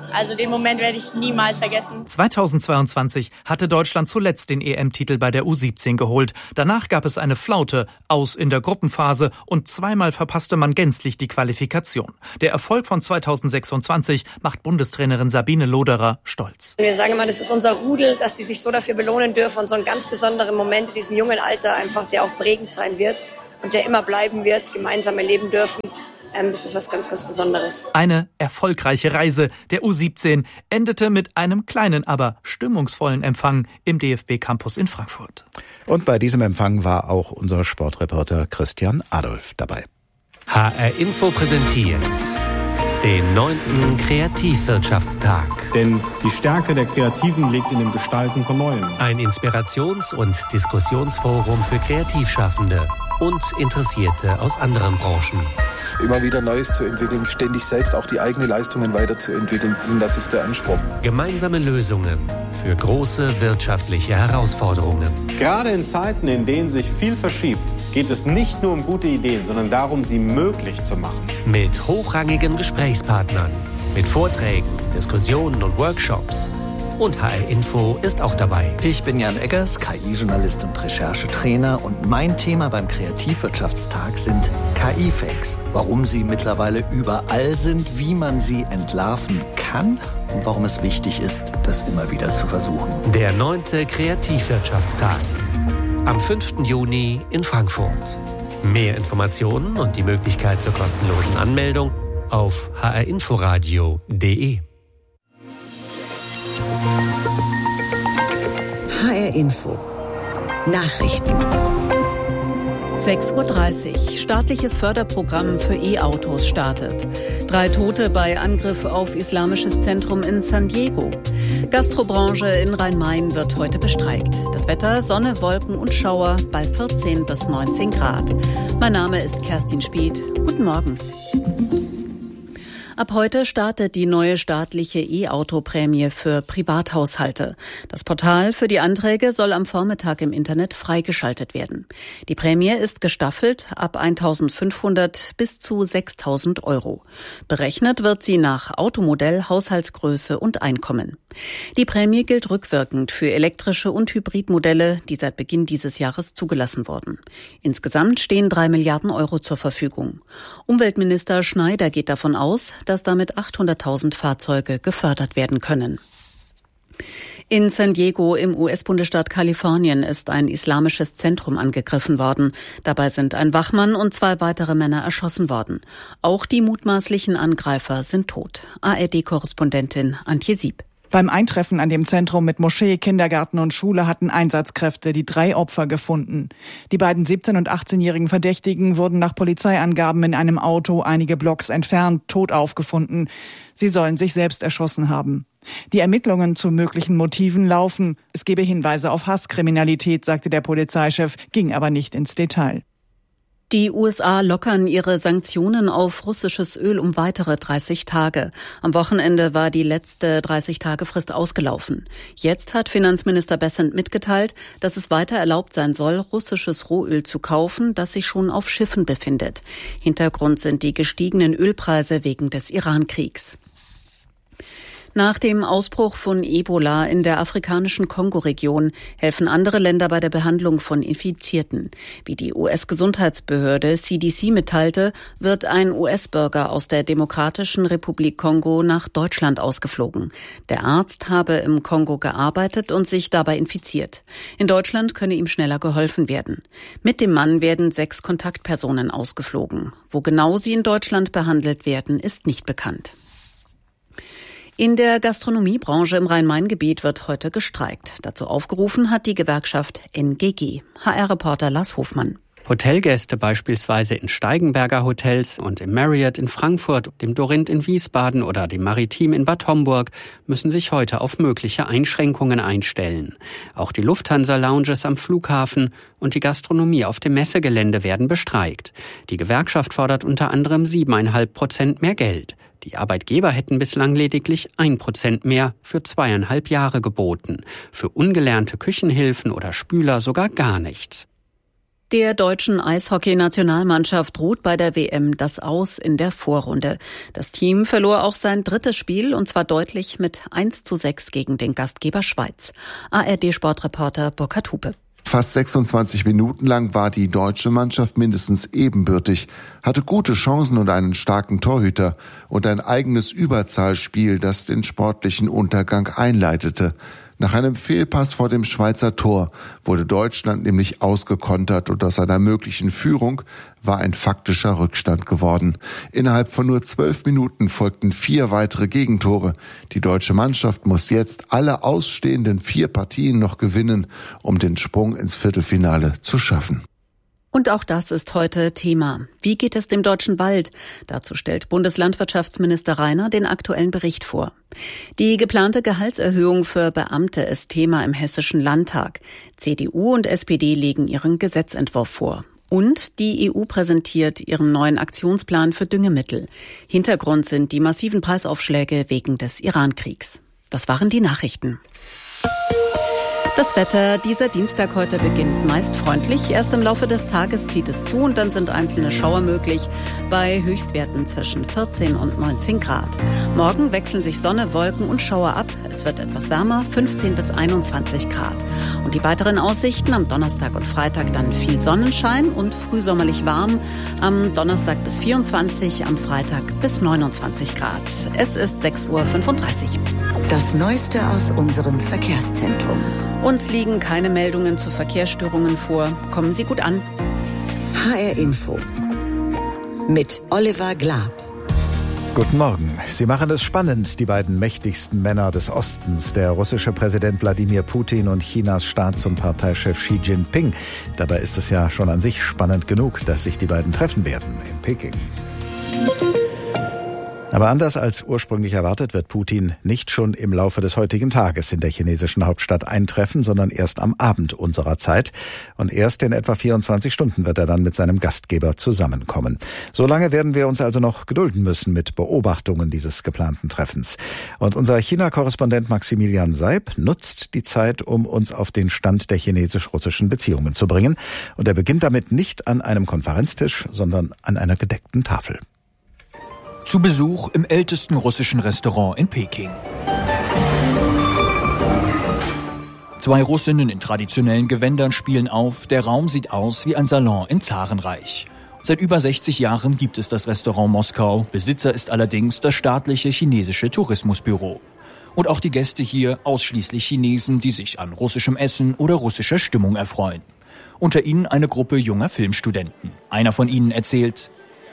Also den Moment werde ich niemals vergessen. 2022 hatte Deutschland zuletzt den EM-Titel bei der U17 geholt. Danach gab es eine Flaute, aus in der Gruppenphase und zweimal verpasste man gänzlich die Qualifikation. Der Erfolg von 2026 macht Bundestrainerin Sabine Loderer stolz. Wir sagen immer, das ist unser Rudel, dass die sich so dafür belohnen dürfen und so einen ganz besonderen Moment in diesem jungen Alter einfach, der auch prägend sein wird und der immer bleiben wird, gemeinsam erleben dürfen. Das ist was ganz, ganz Besonderes. Eine erfolgreiche Reise der U17 endete mit einem kleinen, aber stimmungsvollen Empfang im DFB-Campus in Frankfurt. Und bei diesem Empfang war auch unser Sportreporter Christian Adolf dabei. HR Info präsentiert den 9. Kreativwirtschaftstag. Denn die Stärke der Kreativen liegt in dem Gestalten von Neuem. Ein Inspirations- und Diskussionsforum für Kreativschaffende und Interessierte aus anderen Branchen. Immer wieder Neues zu entwickeln, ständig selbst auch die eigenen Leistungen weiterzuentwickeln. Und das ist der Anspruch. Gemeinsame Lösungen für große wirtschaftliche Herausforderungen. Gerade in Zeiten, in denen sich viel verschiebt, geht es nicht nur um gute Ideen, sondern darum, sie möglich zu machen. Mit hochrangigen Gesprächspartnern, mit Vorträgen, Diskussionen und Workshops. Und HR Info ist auch dabei. Ich bin Jan Eggers, KI-Journalist und Recherchetrainer. Und mein Thema beim Kreativwirtschaftstag sind KI-Fakes. Warum sie mittlerweile überall sind, wie man sie entlarven kann und warum es wichtig ist, das immer wieder zu versuchen. Der 9. Kreativwirtschaftstag. Am 5. Juni in Frankfurt. Mehr Informationen und die Möglichkeit zur kostenlosen Anmeldung auf hrinforadio.de. HR Info. Nachrichten. 6:30 Uhr. Staatliches Förderprogramm für E-Autos startet. 3 Tote bei Angriff auf islamisches Zentrum in San Diego. Gastrobranche in Rhein-Main wird heute bestreikt. Das Wetter, Sonne, Wolken und Schauer bei 14 bis 19 Grad. Mein Name ist Kerstin Spieth. Guten Morgen. Ab heute startet die neue staatliche E-Auto-Prämie für Privathaushalte. Das Portal für die Anträge soll am Vormittag im Internet freigeschaltet werden. Die Prämie ist gestaffelt ab 1.500 bis zu 6.000 Euro. Berechnet wird sie nach Automodell, Haushaltsgröße und Einkommen. Die Prämie gilt rückwirkend für elektrische und Hybridmodelle, die seit Beginn dieses Jahres zugelassen wurden. Insgesamt stehen 3 Milliarden Euro zur Verfügung. Umweltminister Schneider geht davon aus, dass damit 800.000 Fahrzeuge gefördert werden können. In San Diego im US-Bundesstaat Kalifornien ist ein islamisches Zentrum angegriffen worden. Dabei sind ein Wachmann und 2 weitere Männer erschossen worden. Auch die mutmaßlichen Angreifer sind tot. ARD-Korrespondentin Antje Sieb. Beim Eintreffen an dem Zentrum mit Moschee, Kindergarten und Schule hatten Einsatzkräfte die 3 Opfer gefunden. Die beiden 17- und 18-jährigen Verdächtigen wurden nach Polizeiangaben in einem Auto einige Blocks entfernt tot aufgefunden. Sie sollen sich selbst erschossen haben. Die Ermittlungen zu möglichen Motiven laufen. Es gebe Hinweise auf Hasskriminalität, sagte der Polizeichef, ging aber nicht ins Detail. Die USA lockern ihre Sanktionen auf russisches Öl um weitere 30 Tage. Am Wochenende war die letzte 30-Tage-Frist ausgelaufen. Jetzt hat Finanzminister Bessent mitgeteilt, dass es weiter erlaubt sein soll, russisches Rohöl zu kaufen, das sich schon auf Schiffen befindet. Hintergrund sind die gestiegenen Ölpreise wegen des Iran-Kriegs. Nach dem Ausbruch von Ebola in der afrikanischen Kongo-Region helfen andere Länder bei der Behandlung von Infizierten. Wie die US-Gesundheitsbehörde CDC mitteilte, wird ein US-Bürger aus der Demokratischen Republik Kongo nach Deutschland ausgeflogen. Der Arzt habe im Kongo gearbeitet und sich dabei infiziert. In Deutschland könne ihm schneller geholfen werden. Mit dem Mann werden 6 Kontaktpersonen ausgeflogen. Wo genau sie in Deutschland behandelt werden, ist nicht bekannt. In der Gastronomiebranche im Rhein-Main-Gebiet wird heute gestreikt. Dazu aufgerufen hat die Gewerkschaft NGG. HR-Reporter Lars Hofmann. Hotelgäste beispielsweise in Steigenberger Hotels und im Marriott in Frankfurt, dem Dorint in Wiesbaden oder dem Maritim in Bad Homburg müssen sich heute auf mögliche Einschränkungen einstellen. Auch die Lufthansa-Lounges am Flughafen und die Gastronomie auf dem Messegelände werden bestreikt. Die Gewerkschaft fordert unter anderem 7,5% mehr Geld. Die Arbeitgeber hätten bislang lediglich 1% mehr für 2,5 Jahre geboten. Für ungelernte Küchenhilfen oder Spüler sogar gar nichts. Der deutschen Eishockey-Nationalmannschaft ruht bei der WM das Aus in der Vorrunde. Das Team verlor auch sein drittes Spiel, und zwar deutlich mit 1:6 gegen den Gastgeber Schweiz. ARD-Sportreporter Burkhard Hupe. Fast 26 Minuten lang war die deutsche Mannschaft mindestens ebenbürtig, hatte gute Chancen und einen starken Torhüter und ein eigenes Überzahlspiel, das den sportlichen Untergang einleitete. Nach einem Fehlpass vor dem Schweizer Tor wurde Deutschland nämlich ausgekontert und aus einer möglichen Führung war ein faktischer Rückstand geworden. Innerhalb von nur 12 Minuten folgten 4 weitere Gegentore. Die deutsche Mannschaft muss jetzt alle ausstehenden 4 Partien noch gewinnen, um den Sprung ins Viertelfinale zu schaffen. Und auch das ist heute Thema. Wie geht es dem deutschen Wald? Dazu stellt Bundeslandwirtschaftsminister Rainer den aktuellen Bericht vor. Die geplante Gehaltserhöhung für Beamte ist Thema im Hessischen Landtag. CDU und SPD legen ihren Gesetzentwurf vor. Und die EU präsentiert ihren neuen Aktionsplan für Düngemittel. Hintergrund sind die massiven Preisaufschläge wegen des Iran-Kriegs. Das waren die Nachrichten. Das Wetter dieser Dienstag heute beginnt meist freundlich. Erst im Laufe des Tages zieht es zu und dann sind einzelne Schauer möglich bei Höchstwerten zwischen 14 und 19 Grad. Morgen wechseln sich Sonne, Wolken und Schauer ab. Es wird etwas wärmer, 15 bis 21 Grad. Und die weiteren Aussichten: am Donnerstag und Freitag dann viel Sonnenschein und frühsommerlich warm. Am Donnerstag bis 24, am Freitag bis 29 Grad. Es ist 6:35 Uhr. Das Neueste aus unserem Verkehrszentrum. Uns liegen keine Meldungen zu Verkehrsstörungen vor. Kommen Sie gut an. HR Info mit Oliver Glab. Guten Morgen. Sie machen es spannend, die beiden mächtigsten Männer des Ostens, der russische Präsident Wladimir Putin und Chinas Staats- und Parteichef Xi Jinping. Dabei ist es ja schon an sich spannend genug, dass sich die beiden treffen werden in Peking. Aber anders als ursprünglich erwartet, wird Putin nicht schon im Laufe des heutigen Tages in der chinesischen Hauptstadt eintreffen, sondern erst am Abend unserer Zeit. Und erst in etwa 24 Stunden wird er dann mit seinem Gastgeber zusammenkommen. Solange werden wir uns also noch gedulden müssen mit Beobachtungen dieses geplanten Treffens. Und unser China-Korrespondent Maximilian Seib nutzt die Zeit, um uns auf den Stand der chinesisch-russischen Beziehungen zu bringen. Und er beginnt damit nicht an einem Konferenztisch, sondern an einer gedeckten Tafel. Zu Besuch im ältesten russischen Restaurant in Peking. 2 Russinnen in traditionellen Gewändern spielen auf. Der Raum sieht aus wie ein Salon im Zarenreich. Seit über 60 Jahren gibt es das Restaurant Moskau. Besitzer ist allerdings das staatliche chinesische Tourismusbüro. Und auch die Gäste hier ausschließlich Chinesen, die sich an russischem Essen oder russischer Stimmung erfreuen. Unter ihnen eine Gruppe junger Filmstudenten. Einer von ihnen erzählt: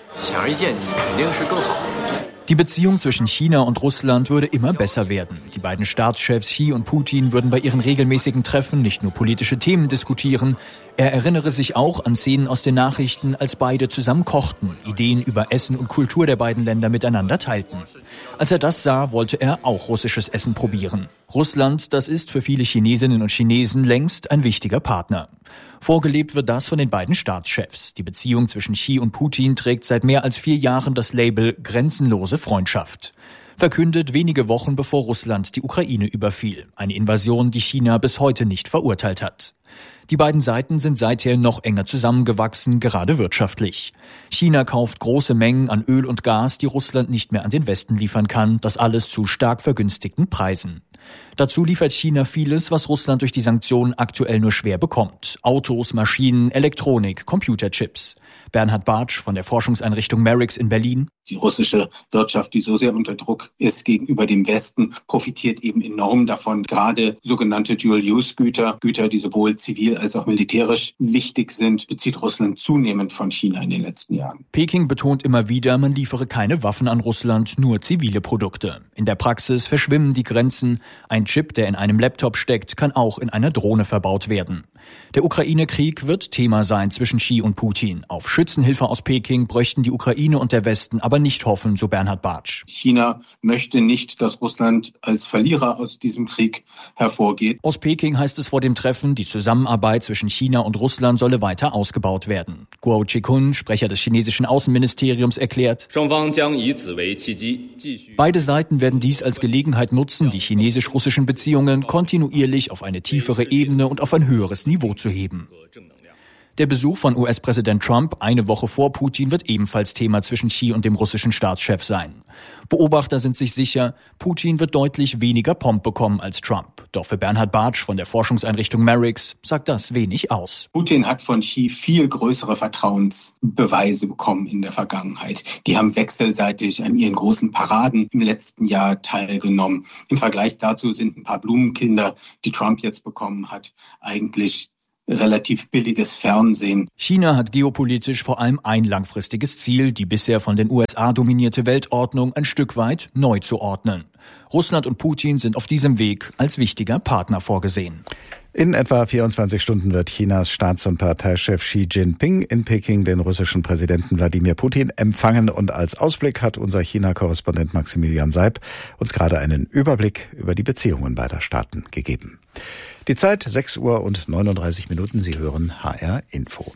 Die Beziehung zwischen China und Russland würde immer besser werden. Die beiden Staatschefs Xi und Putin würden bei ihren regelmäßigen Treffen nicht nur politische Themen diskutieren. Er erinnere sich auch an Szenen aus den Nachrichten, als beide zusammen kochten, Ideen über Essen und Kultur der beiden Länder miteinander teilten. Als er das sah, wollte er auch russisches Essen probieren. Russland, das ist für viele Chinesinnen und Chinesen längst ein wichtiger Partner. Vorgelebt wird das von den beiden Staatschefs. Die Beziehung zwischen Xi und Putin trägt seit mehr als 4 Jahren das Label grenzenlose Freundschaft. Verkündet wenige Wochen bevor Russland die Ukraine überfiel. Eine Invasion, die China bis heute nicht verurteilt hat. Die beiden Seiten sind seither noch enger zusammengewachsen, gerade wirtschaftlich. China kauft große Mengen an Öl und Gas, die Russland nicht mehr an den Westen liefern kann. Das alles zu stark vergünstigten Preisen. Dazu liefert China vieles, was Russland durch die Sanktionen aktuell nur schwer bekommt. Autos, Maschinen, Elektronik, Computerchips. Bernhard Bartsch von der Forschungseinrichtung Merix in Berlin. Die russische Wirtschaft, die so sehr unter Druck ist gegenüber dem Westen, profitiert eben enorm davon. Gerade sogenannte Dual-Use-Güter, Güter, die sowohl zivil als auch militärisch wichtig sind, bezieht Russland zunehmend von China in den letzten Jahren. Peking betont immer wieder, man liefere keine Waffen an Russland, nur zivile Produkte. In der Praxis verschwimmen die Grenzen. Ein Chip, der in einem Laptop steckt, kann auch in einer Drohne verbaut werden. Der Ukraine-Krieg wird Thema sein zwischen Xi und Putin. Auf Schützenhilfe aus Peking bräuchten die Ukraine und der Westen aber nicht hoffen, so Bernhard Bartsch. China möchte nicht, dass Russland als Verlierer aus diesem Krieg hervorgeht. Aus Peking heißt es vor dem Treffen, die Zusammenarbeit zwischen China und Russland solle weiter ausgebaut werden. Guo Zhikun, Sprecher des chinesischen Außenministeriums, erklärt: Beide Seiten werden dies als Gelegenheit nutzen, die chinesisch-russischen Beziehungen kontinuierlich auf eine tiefere Ebene und auf ein höheres Niveau zu heben. Der Besuch von US-Präsident Trump eine Woche vor Putin wird ebenfalls Thema zwischen Xi und dem russischen Staatschef sein. Beobachter sind sich sicher, Putin wird deutlich weniger Pomp bekommen als Trump. Doch für Bernhard Bartsch von der Forschungseinrichtung Merix sagt das wenig aus. Putin hat von Xi viel größere Vertrauensbeweise bekommen in der Vergangenheit. Die haben wechselseitig an ihren großen Paraden im letzten Jahr teilgenommen. Im Vergleich dazu sind ein paar Blumenkinder, die Trump jetzt bekommen hat, eigentlich relativ billiges Fernsehen. China hat geopolitisch vor allem ein langfristiges Ziel, die bisher von den USA dominierte Weltordnung ein Stück weit neu zu ordnen. Russland und Putin sind auf diesem Weg als wichtiger Partner vorgesehen. In etwa 24 Stunden wird Chinas Staats- und Parteichef Xi Jinping in Peking den russischen Präsidenten Wladimir Putin empfangen. Und als Ausblick hat unser China-Korrespondent Maximilian Seib uns gerade einen Überblick über die Beziehungen beider Staaten gegeben. Die Zeit 6:39 Uhr. Sie hören HR Info.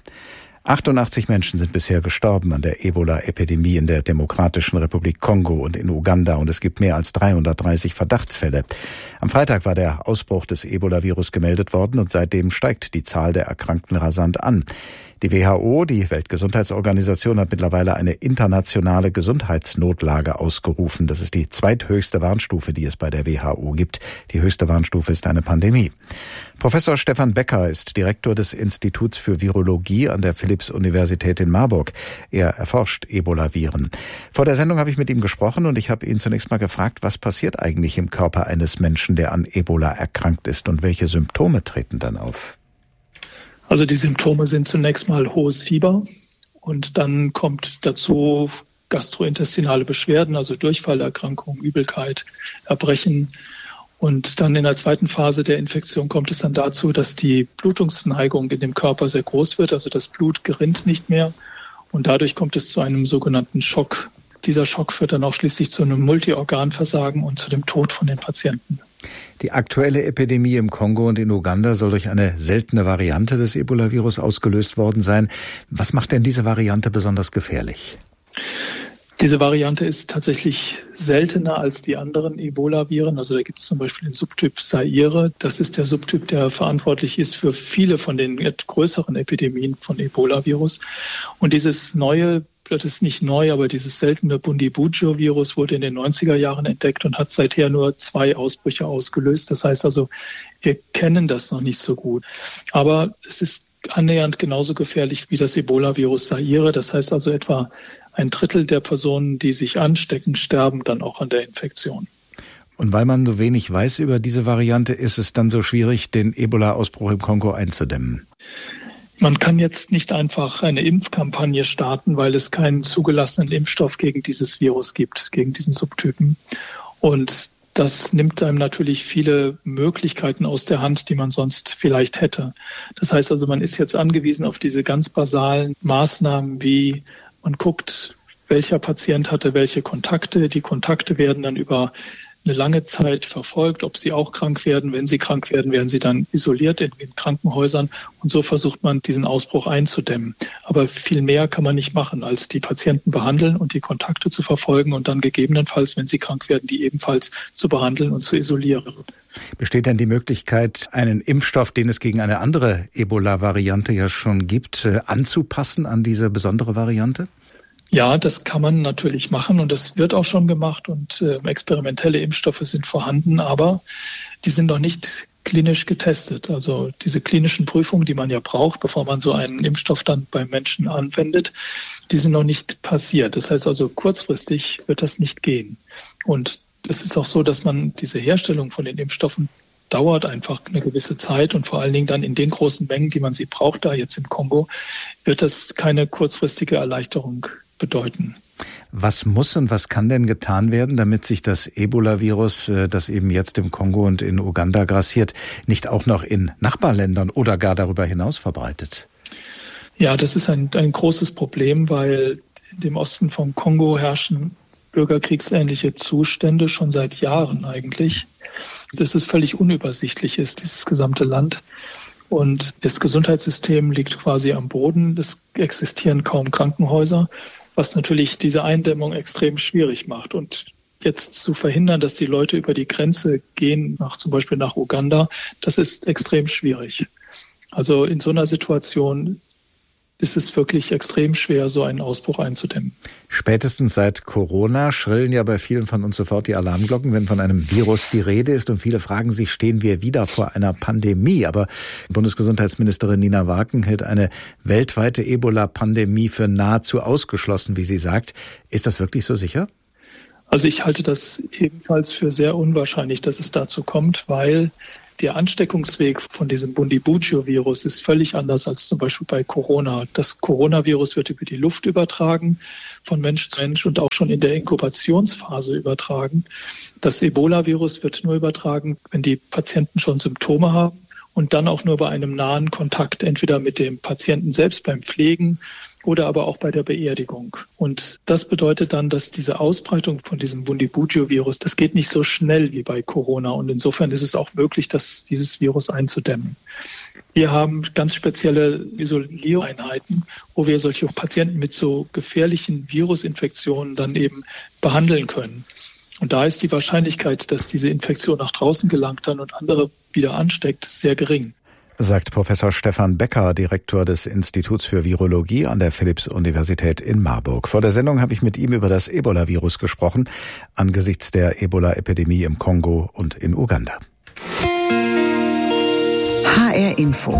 88 Menschen sind bisher gestorben an der Ebola-Epidemie in der Demokratischen Republik Kongo und in Uganda und es gibt mehr als 330 Verdachtsfälle. Am Freitag war der Ausbruch des Ebola-Virus gemeldet worden und seitdem steigt die Zahl der Erkrankten rasant an. Die WHO, die Weltgesundheitsorganisation, hat mittlerweile eine internationale Gesundheitsnotlage ausgerufen. Das ist die zweithöchste Warnstufe, die es bei der WHO gibt. Die höchste Warnstufe ist eine Pandemie. Professor Stefan Becker ist Direktor des Instituts für Virologie an der Philipps-Universität in Marburg. Er erforscht Ebola-Viren. Vor der Sendung habe ich mit ihm gesprochen und ich habe ihn zunächst mal gefragt, was passiert eigentlich im Körper eines Menschen, der an Ebola erkrankt ist und welche Symptome treten dann auf? Also die Symptome sind zunächst mal hohes Fieber und dann kommt dazu gastrointestinale Beschwerden, also Durchfallerkrankungen, Übelkeit, Erbrechen. Und dann in der zweiten Phase der Infektion kommt es dann dazu, dass die Blutungsneigung in dem Körper sehr groß wird, also das Blut gerinnt nicht mehr und dadurch kommt es zu einem sogenannten Schock. Dieser Schock führt dann auch schließlich zu einem Multiorganversagen und zu dem Tod von den Patienten. Die aktuelle Epidemie im Kongo und in Uganda soll durch eine seltene Variante des Ebola-Virus ausgelöst worden sein. Was macht denn diese Variante besonders gefährlich? Diese Variante ist tatsächlich seltener als die anderen Ebola-Viren. Also da gibt es zum Beispiel den Subtyp Zaire. Das ist der Subtyp, der verantwortlich ist für viele von den größeren Epidemien von Ebola-Virus. Und dieses neue, das ist nicht neu, aber dieses seltene Bundibugyo-Virus wurde in den 90er Jahren entdeckt und hat seither nur 2 Ausbrüche ausgelöst. Das heißt also, wir kennen das noch nicht so gut. Aber es ist annähernd genauso gefährlich wie das Ebola-Virus Zaire. Das heißt also etwa 1/3 der Personen, die sich anstecken, sterben dann auch an der Infektion. Und weil man so wenig weiß über diese Variante, ist es dann so schwierig, den Ebola-Ausbruch im Kongo einzudämmen? Man kann jetzt nicht einfach eine Impfkampagne starten, weil es keinen zugelassenen Impfstoff gegen dieses Virus gibt, gegen diesen Subtypen. Und das nimmt einem natürlich viele Möglichkeiten aus der Hand, die man sonst vielleicht hätte. Das heißt also, man ist jetzt angewiesen auf diese ganz basalen Maßnahmen, wie man guckt, welcher Patient hatte welche Kontakte. Die Kontakte werden dann über eine lange Zeit verfolgt, ob sie auch krank werden. Wenn sie krank werden, werden sie dann isoliert in Krankenhäusern. Und so versucht man, diesen Ausbruch einzudämmen. Aber viel mehr kann man nicht machen, als die Patienten behandeln und die Kontakte zu verfolgen und dann gegebenenfalls, wenn sie krank werden, die ebenfalls zu behandeln und zu isolieren. Besteht denn die Möglichkeit, einen Impfstoff, den es gegen eine andere Ebola-Variante ja schon gibt, anzupassen an diese besondere Variante? Ja, das kann man natürlich machen und das wird auch schon gemacht und experimentelle Impfstoffe sind vorhanden, aber die sind noch nicht klinisch getestet. Also diese klinischen Prüfungen, die man ja braucht, bevor man so einen Impfstoff dann beim Menschen anwendet, die sind noch nicht passiert. Das heißt also, kurzfristig wird das nicht gehen. Und es ist auch so, dass man diese Herstellung von den Impfstoffen dauert einfach eine gewisse Zeit und vor allen Dingen dann in den großen Mengen, die man sie braucht, da jetzt im Kongo, wird das keine kurzfristige Erleichterung bedeuten. Was muss und was kann denn getan werden, damit sich das Ebola-Virus, das eben jetzt im Kongo und in Uganda grassiert, nicht auch noch in Nachbarländern oder gar darüber hinaus verbreitet? Ja, das ist ein großes Problem, weil im Osten vom Kongo herrschen bürgerkriegsähnliche Zustände schon seit Jahren eigentlich. Dass es völlig unübersichtlich ist, dieses gesamte Land. Und das Gesundheitssystem liegt quasi am Boden. Es existieren kaum Krankenhäuser, was natürlich diese Eindämmung extrem schwierig macht. Und jetzt zu verhindern, dass die Leute über die Grenze gehen, zum Beispiel nach Uganda, das ist extrem schwierig. Also in so einer Situation ist es wirklich extrem schwer, so einen Ausbruch einzudämmen. Spätestens seit Corona schrillen ja bei vielen von uns sofort die Alarmglocken, wenn von einem Virus die Rede ist. Und viele fragen sich, stehen wir wieder vor einer Pandemie? Aber Bundesgesundheitsministerin Nina Warken hält eine weltweite Ebola-Pandemie für nahezu ausgeschlossen, wie sie sagt. Ist das wirklich so sicher? Also ich halte das ebenfalls für sehr unwahrscheinlich, dass es dazu kommt, weil der Ansteckungsweg von diesem Bundibugyo-Virus ist völlig anders als zum Beispiel bei Corona. Das Coronavirus wird über die Luft übertragen, von Mensch zu Mensch und auch schon in der Inkubationsphase übertragen. Das Ebola-Virus wird nur übertragen, wenn die Patienten schon Symptome haben und dann auch nur bei einem nahen Kontakt, entweder mit dem Patienten selbst beim Pflegen oder aber auch bei der Beerdigung. Und das bedeutet dann, dass diese Ausbreitung von diesem Bundibugyo-Virus, das geht nicht so schnell wie bei Corona. Und insofern ist es auch möglich, dieses Virus einzudämmen. Wir haben ganz spezielle Isoliereinheiten, wo wir solche Patienten mit so gefährlichen Virusinfektionen dann eben behandeln können. Und da ist die Wahrscheinlichkeit, dass diese Infektion nach draußen gelangt dann und andere wieder ansteckt, sehr gering. Sagt Professor Stefan Becker, Direktor des Instituts für Virologie an der Philipps-Universität in Marburg. Vor der Sendung habe ich mit ihm über das Ebola-Virus gesprochen, angesichts der Ebola-Epidemie im Kongo und in Uganda. HR Info.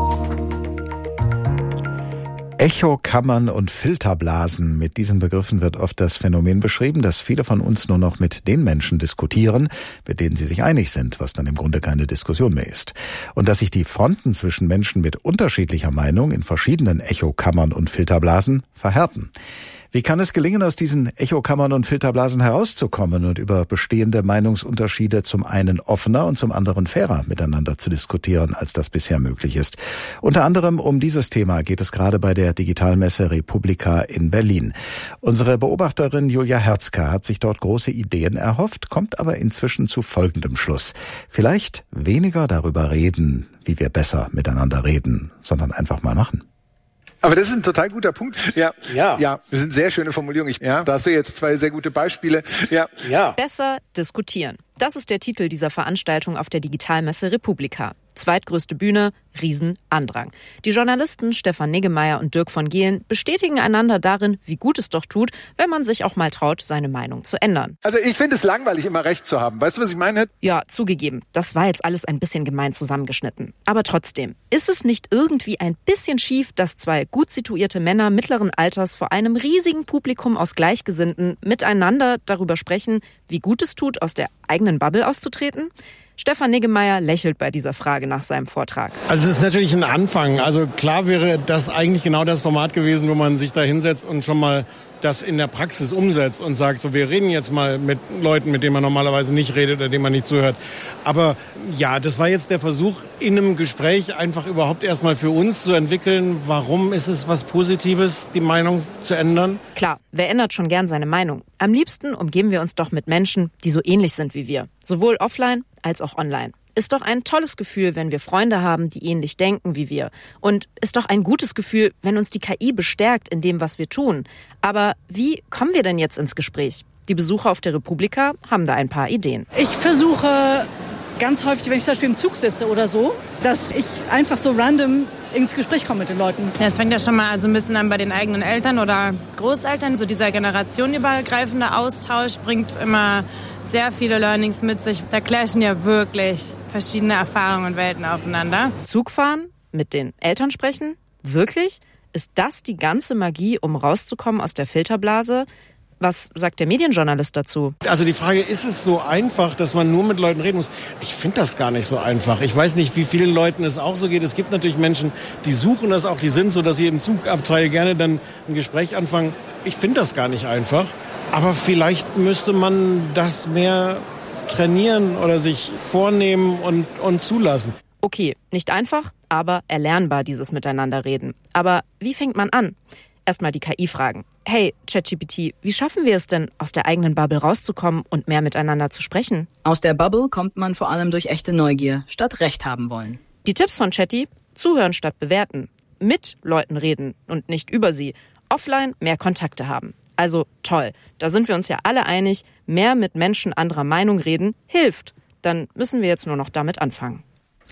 Echokammern und Filterblasen. Mit diesen Begriffen wird oft das Phänomen beschrieben, dass viele von uns nur noch mit den Menschen diskutieren, mit denen sie sich einig sind, was dann im Grunde keine Diskussion mehr ist. Und dass sich die Fronten zwischen Menschen mit unterschiedlicher Meinung in verschiedenen Echokammern und Filterblasen verhärten. Wie kann es gelingen, aus diesen Echokammern und Filterblasen herauszukommen und über bestehende Meinungsunterschiede zum einen offener und zum anderen fairer miteinander zu diskutieren, als das bisher möglich ist? Unter anderem um dieses Thema geht es gerade bei der Digitalmesse Republika in Berlin. Unsere Beobachterin Julia Herzka hat sich dort große Ideen erhofft, kommt aber inzwischen zu folgendem Schluss. Vielleicht weniger darüber reden, wie wir besser miteinander reden, sondern einfach mal machen. Aber das ist ein total guter Punkt. Ja, das sind sehr schöne Formulierungen. Da hast du jetzt zwei sehr gute Beispiele. Ja. Besser diskutieren. Das ist der Titel dieser Veranstaltung auf der Digitalmesse Republika. Zweitgrößte Bühne, Riesenandrang. Die Journalisten Stefan Niggemeier und Dirk von Gehlen bestätigen einander darin, wie gut es doch tut, wenn man sich auch mal traut, seine Meinung zu ändern. Also ich finde es langweilig, immer Recht zu haben. Weißt du, was ich meine? Ja, zugegeben. Das war jetzt alles ein bisschen gemein zusammengeschnitten. Aber trotzdem, ist es nicht irgendwie ein bisschen schief, dass zwei gut situierte Männer mittleren Alters vor einem riesigen Publikum aus Gleichgesinnten miteinander darüber sprechen, wie gut es tut, aus der eigenen Bubble auszutreten? Stefan Niggemeier lächelt bei dieser Frage nach seinem Vortrag. Also es ist natürlich ein Anfang. Also klar wäre das eigentlich genau das Format gewesen, wo man sich da hinsetzt und schon mal das in der Praxis umsetzt und sagt, so wir reden jetzt mal mit Leuten, mit denen man normalerweise nicht redet oder denen man nicht zuhört. Aber ja, das war jetzt der Versuch, in einem Gespräch einfach überhaupt erstmal für uns zu entwickeln, warum ist es was Positives, die Meinung zu ändern? Klar, wer ändert schon gern seine Meinung? Am liebsten umgeben wir uns doch mit Menschen, die so ähnlich sind wie wir. Sowohl offline als auch online. Ist doch ein tolles Gefühl, wenn wir Freunde haben, die ähnlich denken wie wir. Und ist doch ein gutes Gefühl, wenn uns die KI bestärkt in dem, was wir tun. Aber wie kommen wir denn jetzt ins Gespräch? Die Besucher auf der Republika haben da ein paar Ideen. Ich versuche ganz häufig, wenn ich zum Beispiel im Zug sitze oder so, dass ich einfach so random ins Gespräch komme mit den Leuten. Ja, es fängt ja schon mal so ein bisschen an bei den eigenen Eltern oder Großeltern. So dieser generationenübergreifende Austausch bringt immer sehr viele Learnings mit sich. Da clashen ja wirklich verschiedene Erfahrungen und Welten aufeinander. Zugfahren, mit den Eltern sprechen? Wirklich? Ist das die ganze Magie, um rauszukommen aus der Filterblase? Was sagt der Medienjournalist dazu? Also die Frage, ist es so einfach, dass man nur mit Leuten reden muss? Ich finde das gar nicht so einfach. Ich weiß nicht, wie vielen Leuten es auch so geht. Es gibt natürlich Menschen, die suchen das auch, die sind so, dass sie im Zugabteil gerne dann ein Gespräch anfangen. Ich finde das gar nicht einfach. Aber vielleicht müsste man das mehr trainieren oder sich vornehmen und zulassen. Okay, nicht einfach, aber erlernbar, dieses Miteinanderreden. Aber wie fängt man an? Erstmal die KI fragen. Hey, ChatGPT, wie schaffen wir es denn, aus der eigenen Bubble rauszukommen und mehr miteinander zu sprechen? Aus der Bubble kommt man vor allem durch echte Neugier, statt Recht haben wollen. Die Tipps von Chatty: zuhören statt bewerten. Mit Leuten reden und nicht über sie. Offline mehr Kontakte haben. Also toll, da sind wir uns ja alle einig, mehr mit Menschen anderer Meinung reden hilft. Dann müssen wir jetzt nur noch damit anfangen.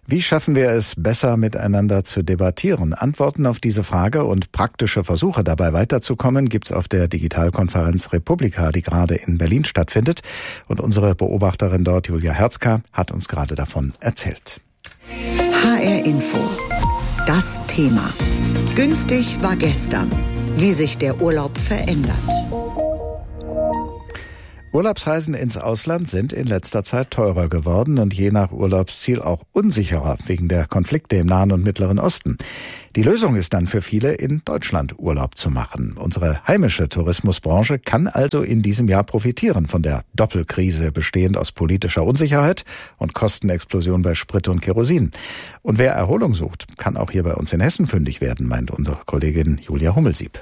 Wie schaffen wir es, besser miteinander zu debattieren? Antworten auf diese Frage und praktische Versuche dabei weiterzukommen gibt's auf der Digitalkonferenz Republika, die gerade in Berlin stattfindet. Und unsere Beobachterin dort, Julia Herzka, hat uns gerade davon erzählt. HR Info. Das Thema. Günstig war gestern. Wie sich der Urlaub verändert. Urlaubsreisen ins Ausland sind in letzter Zeit teurer geworden und je nach Urlaubsziel auch unsicherer wegen der Konflikte im Nahen und Mittleren Osten. Die Lösung ist dann für viele, in Deutschland Urlaub zu machen. Unsere heimische Tourismusbranche kann also in diesem Jahr profitieren von der Doppelkrise, bestehend aus politischer Unsicherheit und Kostenexplosion bei Sprit und Kerosin. Und wer Erholung sucht, kann auch hier bei uns in Hessen fündig werden, meint unsere Kollegin Julia Hummelsieb.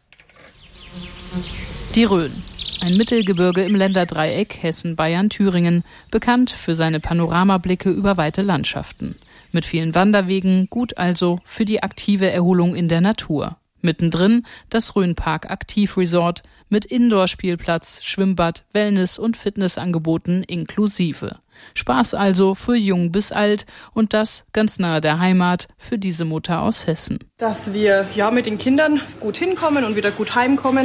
Die Rhön. Ein Mittelgebirge im Länderdreieck Hessen, Bayern, Thüringen, bekannt für seine Panoramablicke über weite Landschaften. Mit vielen Wanderwegen, gut also für die aktive Erholung in der Natur. Mittendrin das Rhönpark Aktivresort mit Indoor-Spielplatz, Schwimmbad, Wellness- und Fitnessangeboten inklusive. Spaß also für jung bis alt und das ganz nahe der Heimat für diese Mutter aus Hessen. Dass wir mit den Kindern gut hinkommen und wieder gut heimkommen.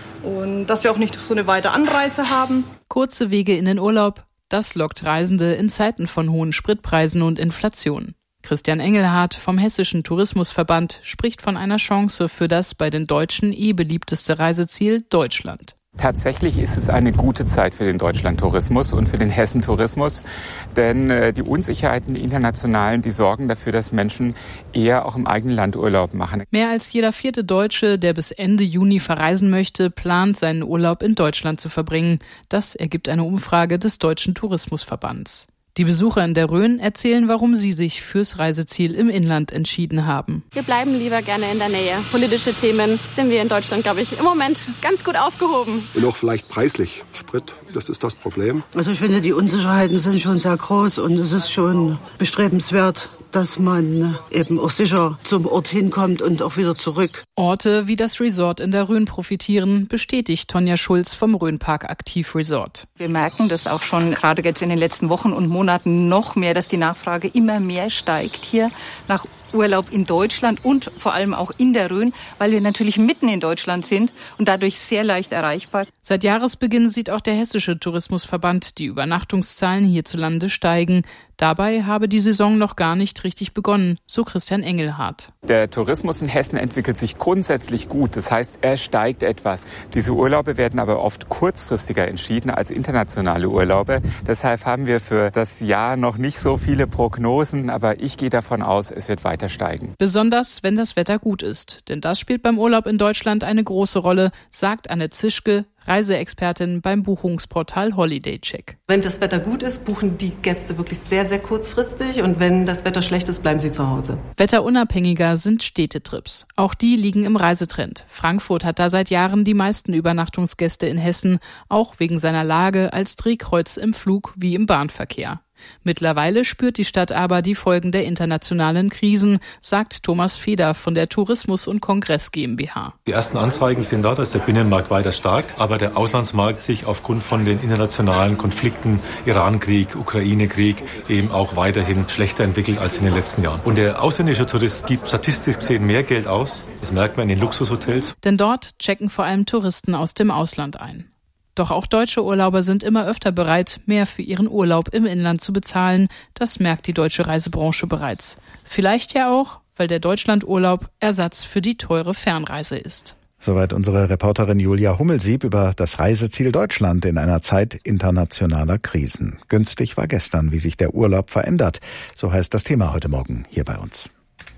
Und dass wir auch nicht so eine weite Anreise haben. Kurze Wege in den Urlaub, das lockt Reisende in Zeiten von hohen Spritpreisen und Inflation. Christian Engelhardt vom Hessischen Tourismusverband spricht von einer Chance für das bei den Deutschen beliebteste Reiseziel Deutschland. Tatsächlich ist es eine gute Zeit für den Deutschlandtourismus und für den Hessentourismus, denn die Unsicherheiten, die internationalen, die sorgen dafür, dass Menschen eher auch im eigenen Land Urlaub machen. Mehr als jeder 4. Deutsche, der bis Ende Juni verreisen möchte, plant, seinen Urlaub in Deutschland zu verbringen. Das ergibt eine Umfrage des Deutschen Tourismusverbands. Die Besucher in der Rhön erzählen, warum sie sich fürs Reiseziel im Inland entschieden haben. Wir bleiben lieber gerne in der Nähe. Politische Themen sind wir in Deutschland, glaube ich, im Moment ganz gut aufgehoben. Und auch vielleicht preislich. Sprit, das ist das Problem. Also ich finde, die Unsicherheiten sind schon sehr groß und es ist schon bestrebenswert, dass man eben auch sicher zum Ort hinkommt und auch wieder zurück. Orte wie das Resort in der Rhön profitieren, bestätigt Tonja Schulz vom Rhönpark Aktivresort. Wir merken das auch schon gerade jetzt in den letzten Wochen und Monaten noch mehr, dass die Nachfrage immer mehr steigt hier nach Urlaub in Deutschland und vor allem auch in der Rhön, weil wir natürlich mitten in Deutschland sind und dadurch sehr leicht erreichbar. Seit Jahresbeginn sieht auch der Hessische Tourismusverband die Übernachtungszahlen hierzulande steigen. Dabei habe die Saison noch gar nicht richtig begonnen, so Christian Engelhardt. Der Tourismus in Hessen entwickelt sich grundsätzlich gut. Das heißt, er steigt etwas. Diese Urlaube werden aber oft kurzfristiger entschieden als internationale Urlaube. Deshalb haben wir für das Jahr noch nicht so viele Prognosen, aber ich gehe davon aus, es wird weiter steigen. Besonders, wenn das Wetter gut ist. Denn das spielt beim Urlaub in Deutschland eine große Rolle, sagt Anne Zischke, Reiseexpertin beim Buchungsportal HolidayCheck. Wenn das Wetter gut ist, buchen die Gäste wirklich sehr, sehr kurzfristig und wenn das Wetter schlecht ist, bleiben sie zu Hause. Wetterunabhängiger sind Städtetrips. Auch die liegen im Reisetrend. Frankfurt hat da seit Jahren die meisten Übernachtungsgäste in Hessen, auch wegen seiner Lage als Drehkreuz im Flug wie im Bahnverkehr. Mittlerweile spürt die Stadt aber die Folgen der internationalen Krisen, sagt Thomas Feder von der Tourismus- und Kongress GmbH. Die ersten Anzeigen sind da, dass der Binnenmarkt weiter stark, aber der Auslandsmarkt sich aufgrund von den internationalen Konflikten, Irankrieg, Ukraine-Krieg, eben auch weiterhin schlechter entwickelt als in den letzten Jahren. Und der ausländische Tourist gibt statistisch gesehen mehr Geld aus, das merkt man in den Luxushotels. Denn dort checken vor allem Touristen aus dem Ausland ein. Doch auch deutsche Urlauber sind immer öfter bereit, mehr für ihren Urlaub im Inland zu bezahlen. Das merkt die deutsche Reisebranche bereits. Vielleicht ja auch, weil der Deutschlandurlaub Ersatz für die teure Fernreise ist. Soweit unsere Reporterin Julia Hummelsieb über das Reiseziel Deutschland in einer Zeit internationaler Krisen. Günstig war gestern, wie sich der Urlaub verändert. So heißt das Thema heute Morgen hier bei uns.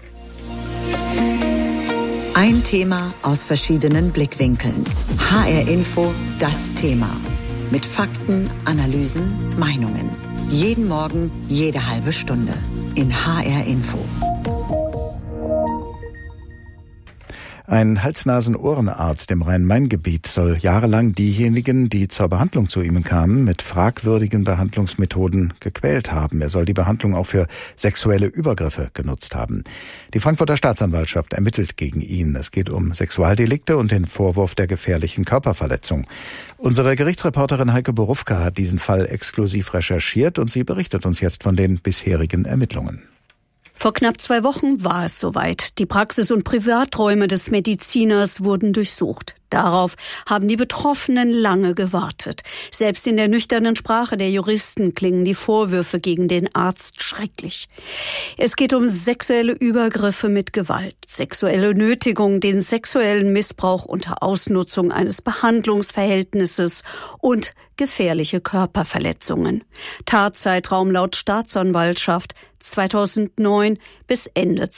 Ein Thema aus verschiedenen Blickwinkeln. HR Info, das Thema. Mit Fakten, Analysen, Meinungen. Jeden Morgen, jede halbe Stunde. In HR Info. Ein Hals-Nasen-Ohrenarzt im Rhein-Main-Gebiet soll jahrelang diejenigen, die zur Behandlung zu ihm kamen, mit fragwürdigen Behandlungsmethoden gequält haben. Er soll die Behandlung auch für sexuelle Übergriffe genutzt haben. Die Frankfurter Staatsanwaltschaft ermittelt gegen ihn. Es geht um Sexualdelikte und den Vorwurf der gefährlichen Körperverletzung. Unsere Gerichtsreporterin Heike Borufka hat diesen Fall exklusiv recherchiert und sie berichtet uns jetzt von den bisherigen Ermittlungen. Vor knapp 2 Wochen war es soweit. Die Praxis- und Privaträume des Mediziners wurden durchsucht. Darauf haben die Betroffenen lange gewartet. Selbst in der nüchternen Sprache der Juristen klingen die Vorwürfe gegen den Arzt schrecklich. Es geht um sexuelle Übergriffe mit Gewalt, sexuelle Nötigung, den sexuellen Missbrauch unter Ausnutzung eines Behandlungsverhältnisses und gefährliche Körperverletzungen. Tatzeitraum laut Staatsanwaltschaft 2009 bis Ende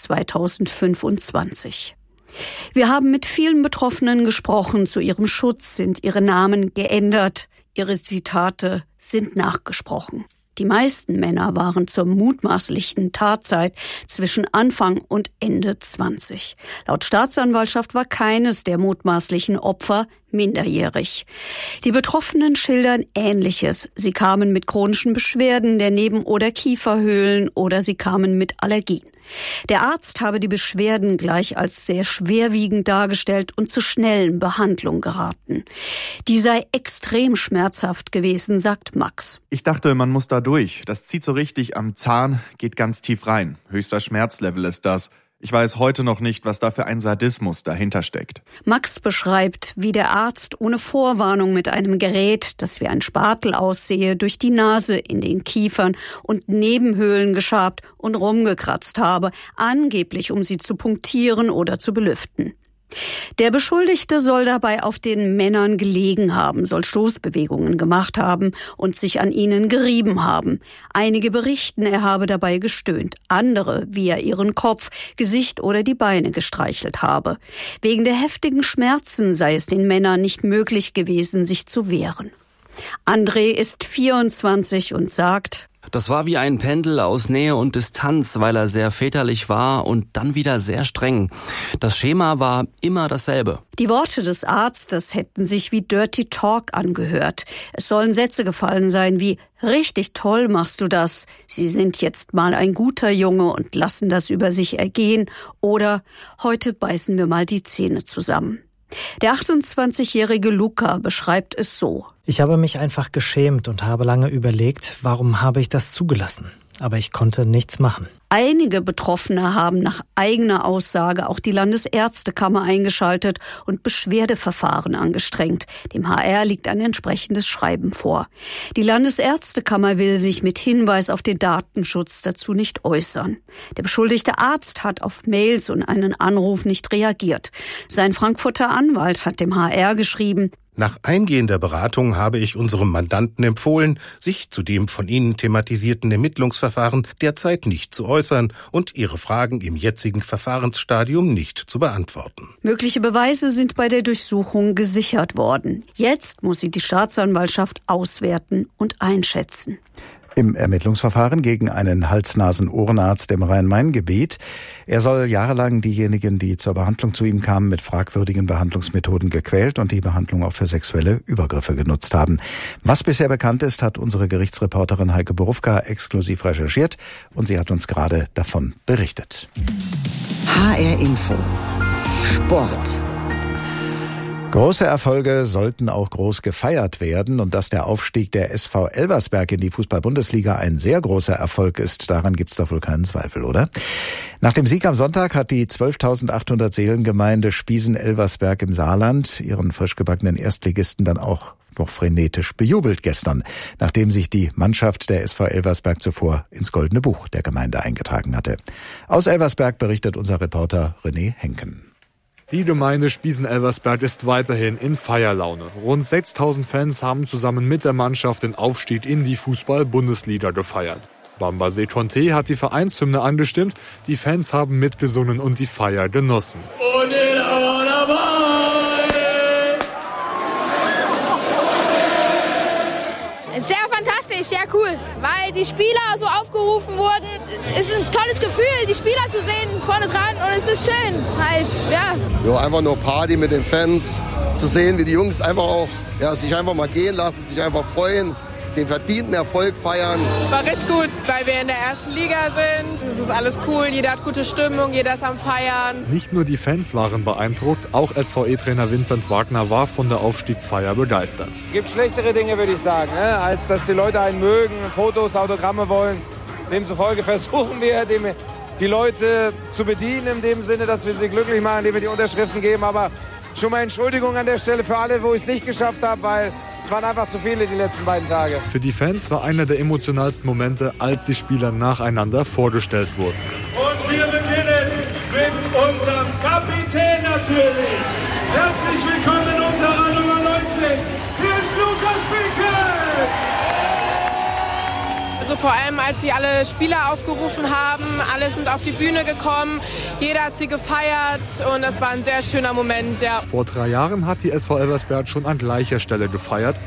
2025. Wir haben mit vielen Betroffenen gesprochen. Zu ihrem Schutz sind ihre Namen geändert. Ihre Zitate sind nachgesprochen. Die meisten Männer waren zur mutmaßlichen Tatzeit zwischen Anfang und Ende 20. Laut Staatsanwaltschaft war keines der mutmaßlichen Opfer minderjährig. Die Betroffenen schildern Ähnliches. Sie kamen mit chronischen Beschwerden der Neben- oder Kieferhöhlen oder sie kamen mit Allergien. Der Arzt habe die Beschwerden gleich als sehr schwerwiegend dargestellt und zu schnellen Behandlungen geraten. Die sei extrem schmerzhaft gewesen, sagt Max. Ich dachte, man muss da durch. Das zieht so richtig am Zahn, geht ganz tief rein. Höchster Schmerzlevel ist das. Ich weiß heute noch nicht, was da für ein Sadismus dahinter steckt. Max beschreibt, wie der Arzt ohne Vorwarnung mit einem Gerät, das wie ein Spatel aussehe, durch die Nase in den Kiefern und Nebenhöhlen geschabt und rumgekratzt habe, angeblich um sie zu punktieren oder zu belüften. Der Beschuldigte soll dabei auf den Männern gelegen haben, soll Stoßbewegungen gemacht haben und sich an ihnen gerieben haben. Einige berichten, er habe dabei gestöhnt, andere, wie er ihren Kopf, Gesicht oder die Beine gestreichelt habe. Wegen der heftigen Schmerzen sei es den Männern nicht möglich gewesen, sich zu wehren. André ist 24 und sagt: Das war wie ein Pendel aus Nähe und Distanz, weil er sehr väterlich war und dann wieder sehr streng. Das Schema war immer dasselbe. Die Worte des Arztes hätten sich wie Dirty Talk angehört. Es sollen Sätze gefallen sein wie: Richtig toll machst du das. Sie sind jetzt mal ein guter Junge und lassen das über sich ergehen. Oder: Heute beißen wir mal die Zähne zusammen. Der 28-jährige Luca beschreibt es so: Ich habe mich einfach geschämt und habe lange überlegt, warum habe ich das zugelassen? Aber ich konnte nichts machen. Einige Betroffene haben nach eigener Aussage auch die Landesärztekammer eingeschaltet und Beschwerdeverfahren angestrengt. Dem HR liegt ein entsprechendes Schreiben vor. Die Landesärztekammer will sich mit Hinweis auf den Datenschutz dazu nicht äußern. Der beschuldigte Arzt hat auf Mails und einen Anruf nicht reagiert. Sein Frankfurter Anwalt hat dem HR geschrieben: Nach eingehender Beratung habe ich unserem Mandanten empfohlen, sich zu dem von Ihnen thematisierten Ermittlungsverfahren derzeit nicht zu äußern und Ihre Fragen im jetzigen Verfahrensstadium nicht zu beantworten. Mögliche Beweise sind bei der Durchsuchung gesichert worden. Jetzt muss sie die Staatsanwaltschaft auswerten und einschätzen. Im Ermittlungsverfahren gegen einen Hals-Nasen-Ohrenarzt im Rhein-Main-Gebiet. Er soll jahrelang diejenigen, die zur Behandlung zu ihm kamen, mit fragwürdigen Behandlungsmethoden gequält und die Behandlung auch für sexuelle Übergriffe genutzt haben. Was bisher bekannt ist, hat unsere Gerichtsreporterin Heike Borufka exklusiv recherchiert und sie hat uns gerade davon berichtet. HR Info. Sport. Große Erfolge sollten auch groß gefeiert werden und dass der Aufstieg der SV Elversberg in die Fußball-Bundesliga ein sehr großer Erfolg ist, daran gibt's doch wohl keinen Zweifel, oder? Nach dem Sieg am Sonntag hat die 12.800 Seelengemeinde Spiesen-Elversberg im Saarland ihren frisch gebackenen Erstligisten dann auch noch frenetisch bejubelt gestern, nachdem sich die Mannschaft der SV Elversberg zuvor ins Goldene Buch der Gemeinde eingetragen hatte. Aus Elversberg berichtet unser Reporter René Henken. Die Gemeinde Spiesen-Elversberg ist weiterhin in Feierlaune. Rund 6.000 Fans haben zusammen mit der Mannschaft den Aufstieg in die Fußball-Bundesliga gefeiert. Bambasee Conte hat die Vereinshymne angestimmt, die Fans haben mitgesungen und die Feier genossen. Und sehr fantastisch, sehr cool, weil die Spieler so aufgerufen wurden. Es ist ein tolles Gefühl, die Spieler zu sehen vorne dran und es ist schön, halt, ja. Ja, einfach nur Party mit den Fans, zu sehen, wie die Jungs einfach auch, ja, sich einfach mal gehen lassen, sich einfach freuen, den verdienten Erfolg feiern. War recht gut, weil wir in der ersten Liga sind. Es ist alles cool, jeder hat gute Stimmung, jeder ist am Feiern. Nicht nur die Fans waren beeindruckt, auch SVE-Trainer Vincent Wagner war von der Aufstiegsfeier begeistert. Es gibt schlechtere Dinge, würde ich sagen, als dass die Leute einen mögen, Fotos, Autogramme wollen. Demzufolge versuchen wir, dem die Leute zu bedienen, in dem Sinne, dass wir sie glücklich machen, indem wir die Unterschriften geben. Aber schon mal Entschuldigung an der Stelle für alle, wo ich es nicht geschafft habe, weil es waren einfach zu viele die letzten beiden Tage. Für die Fans war einer der emotionalsten Momente, als die Spieler nacheinander vorgestellt wurden. Und wir beginnen mit unserem Kapitän natürlich. Herzlich willkommen in unserer Nummer 19. Hier ist Lukas Bieke. Also vor allem, als sie alle Spieler aufgerufen haben, alle sind auf die Bühne gekommen, jeder hat sie gefeiert und das war ein sehr schöner Moment, ja. Vor 3 Jahren hat die SV Elversberg schon an gleicher Stelle gefeiert.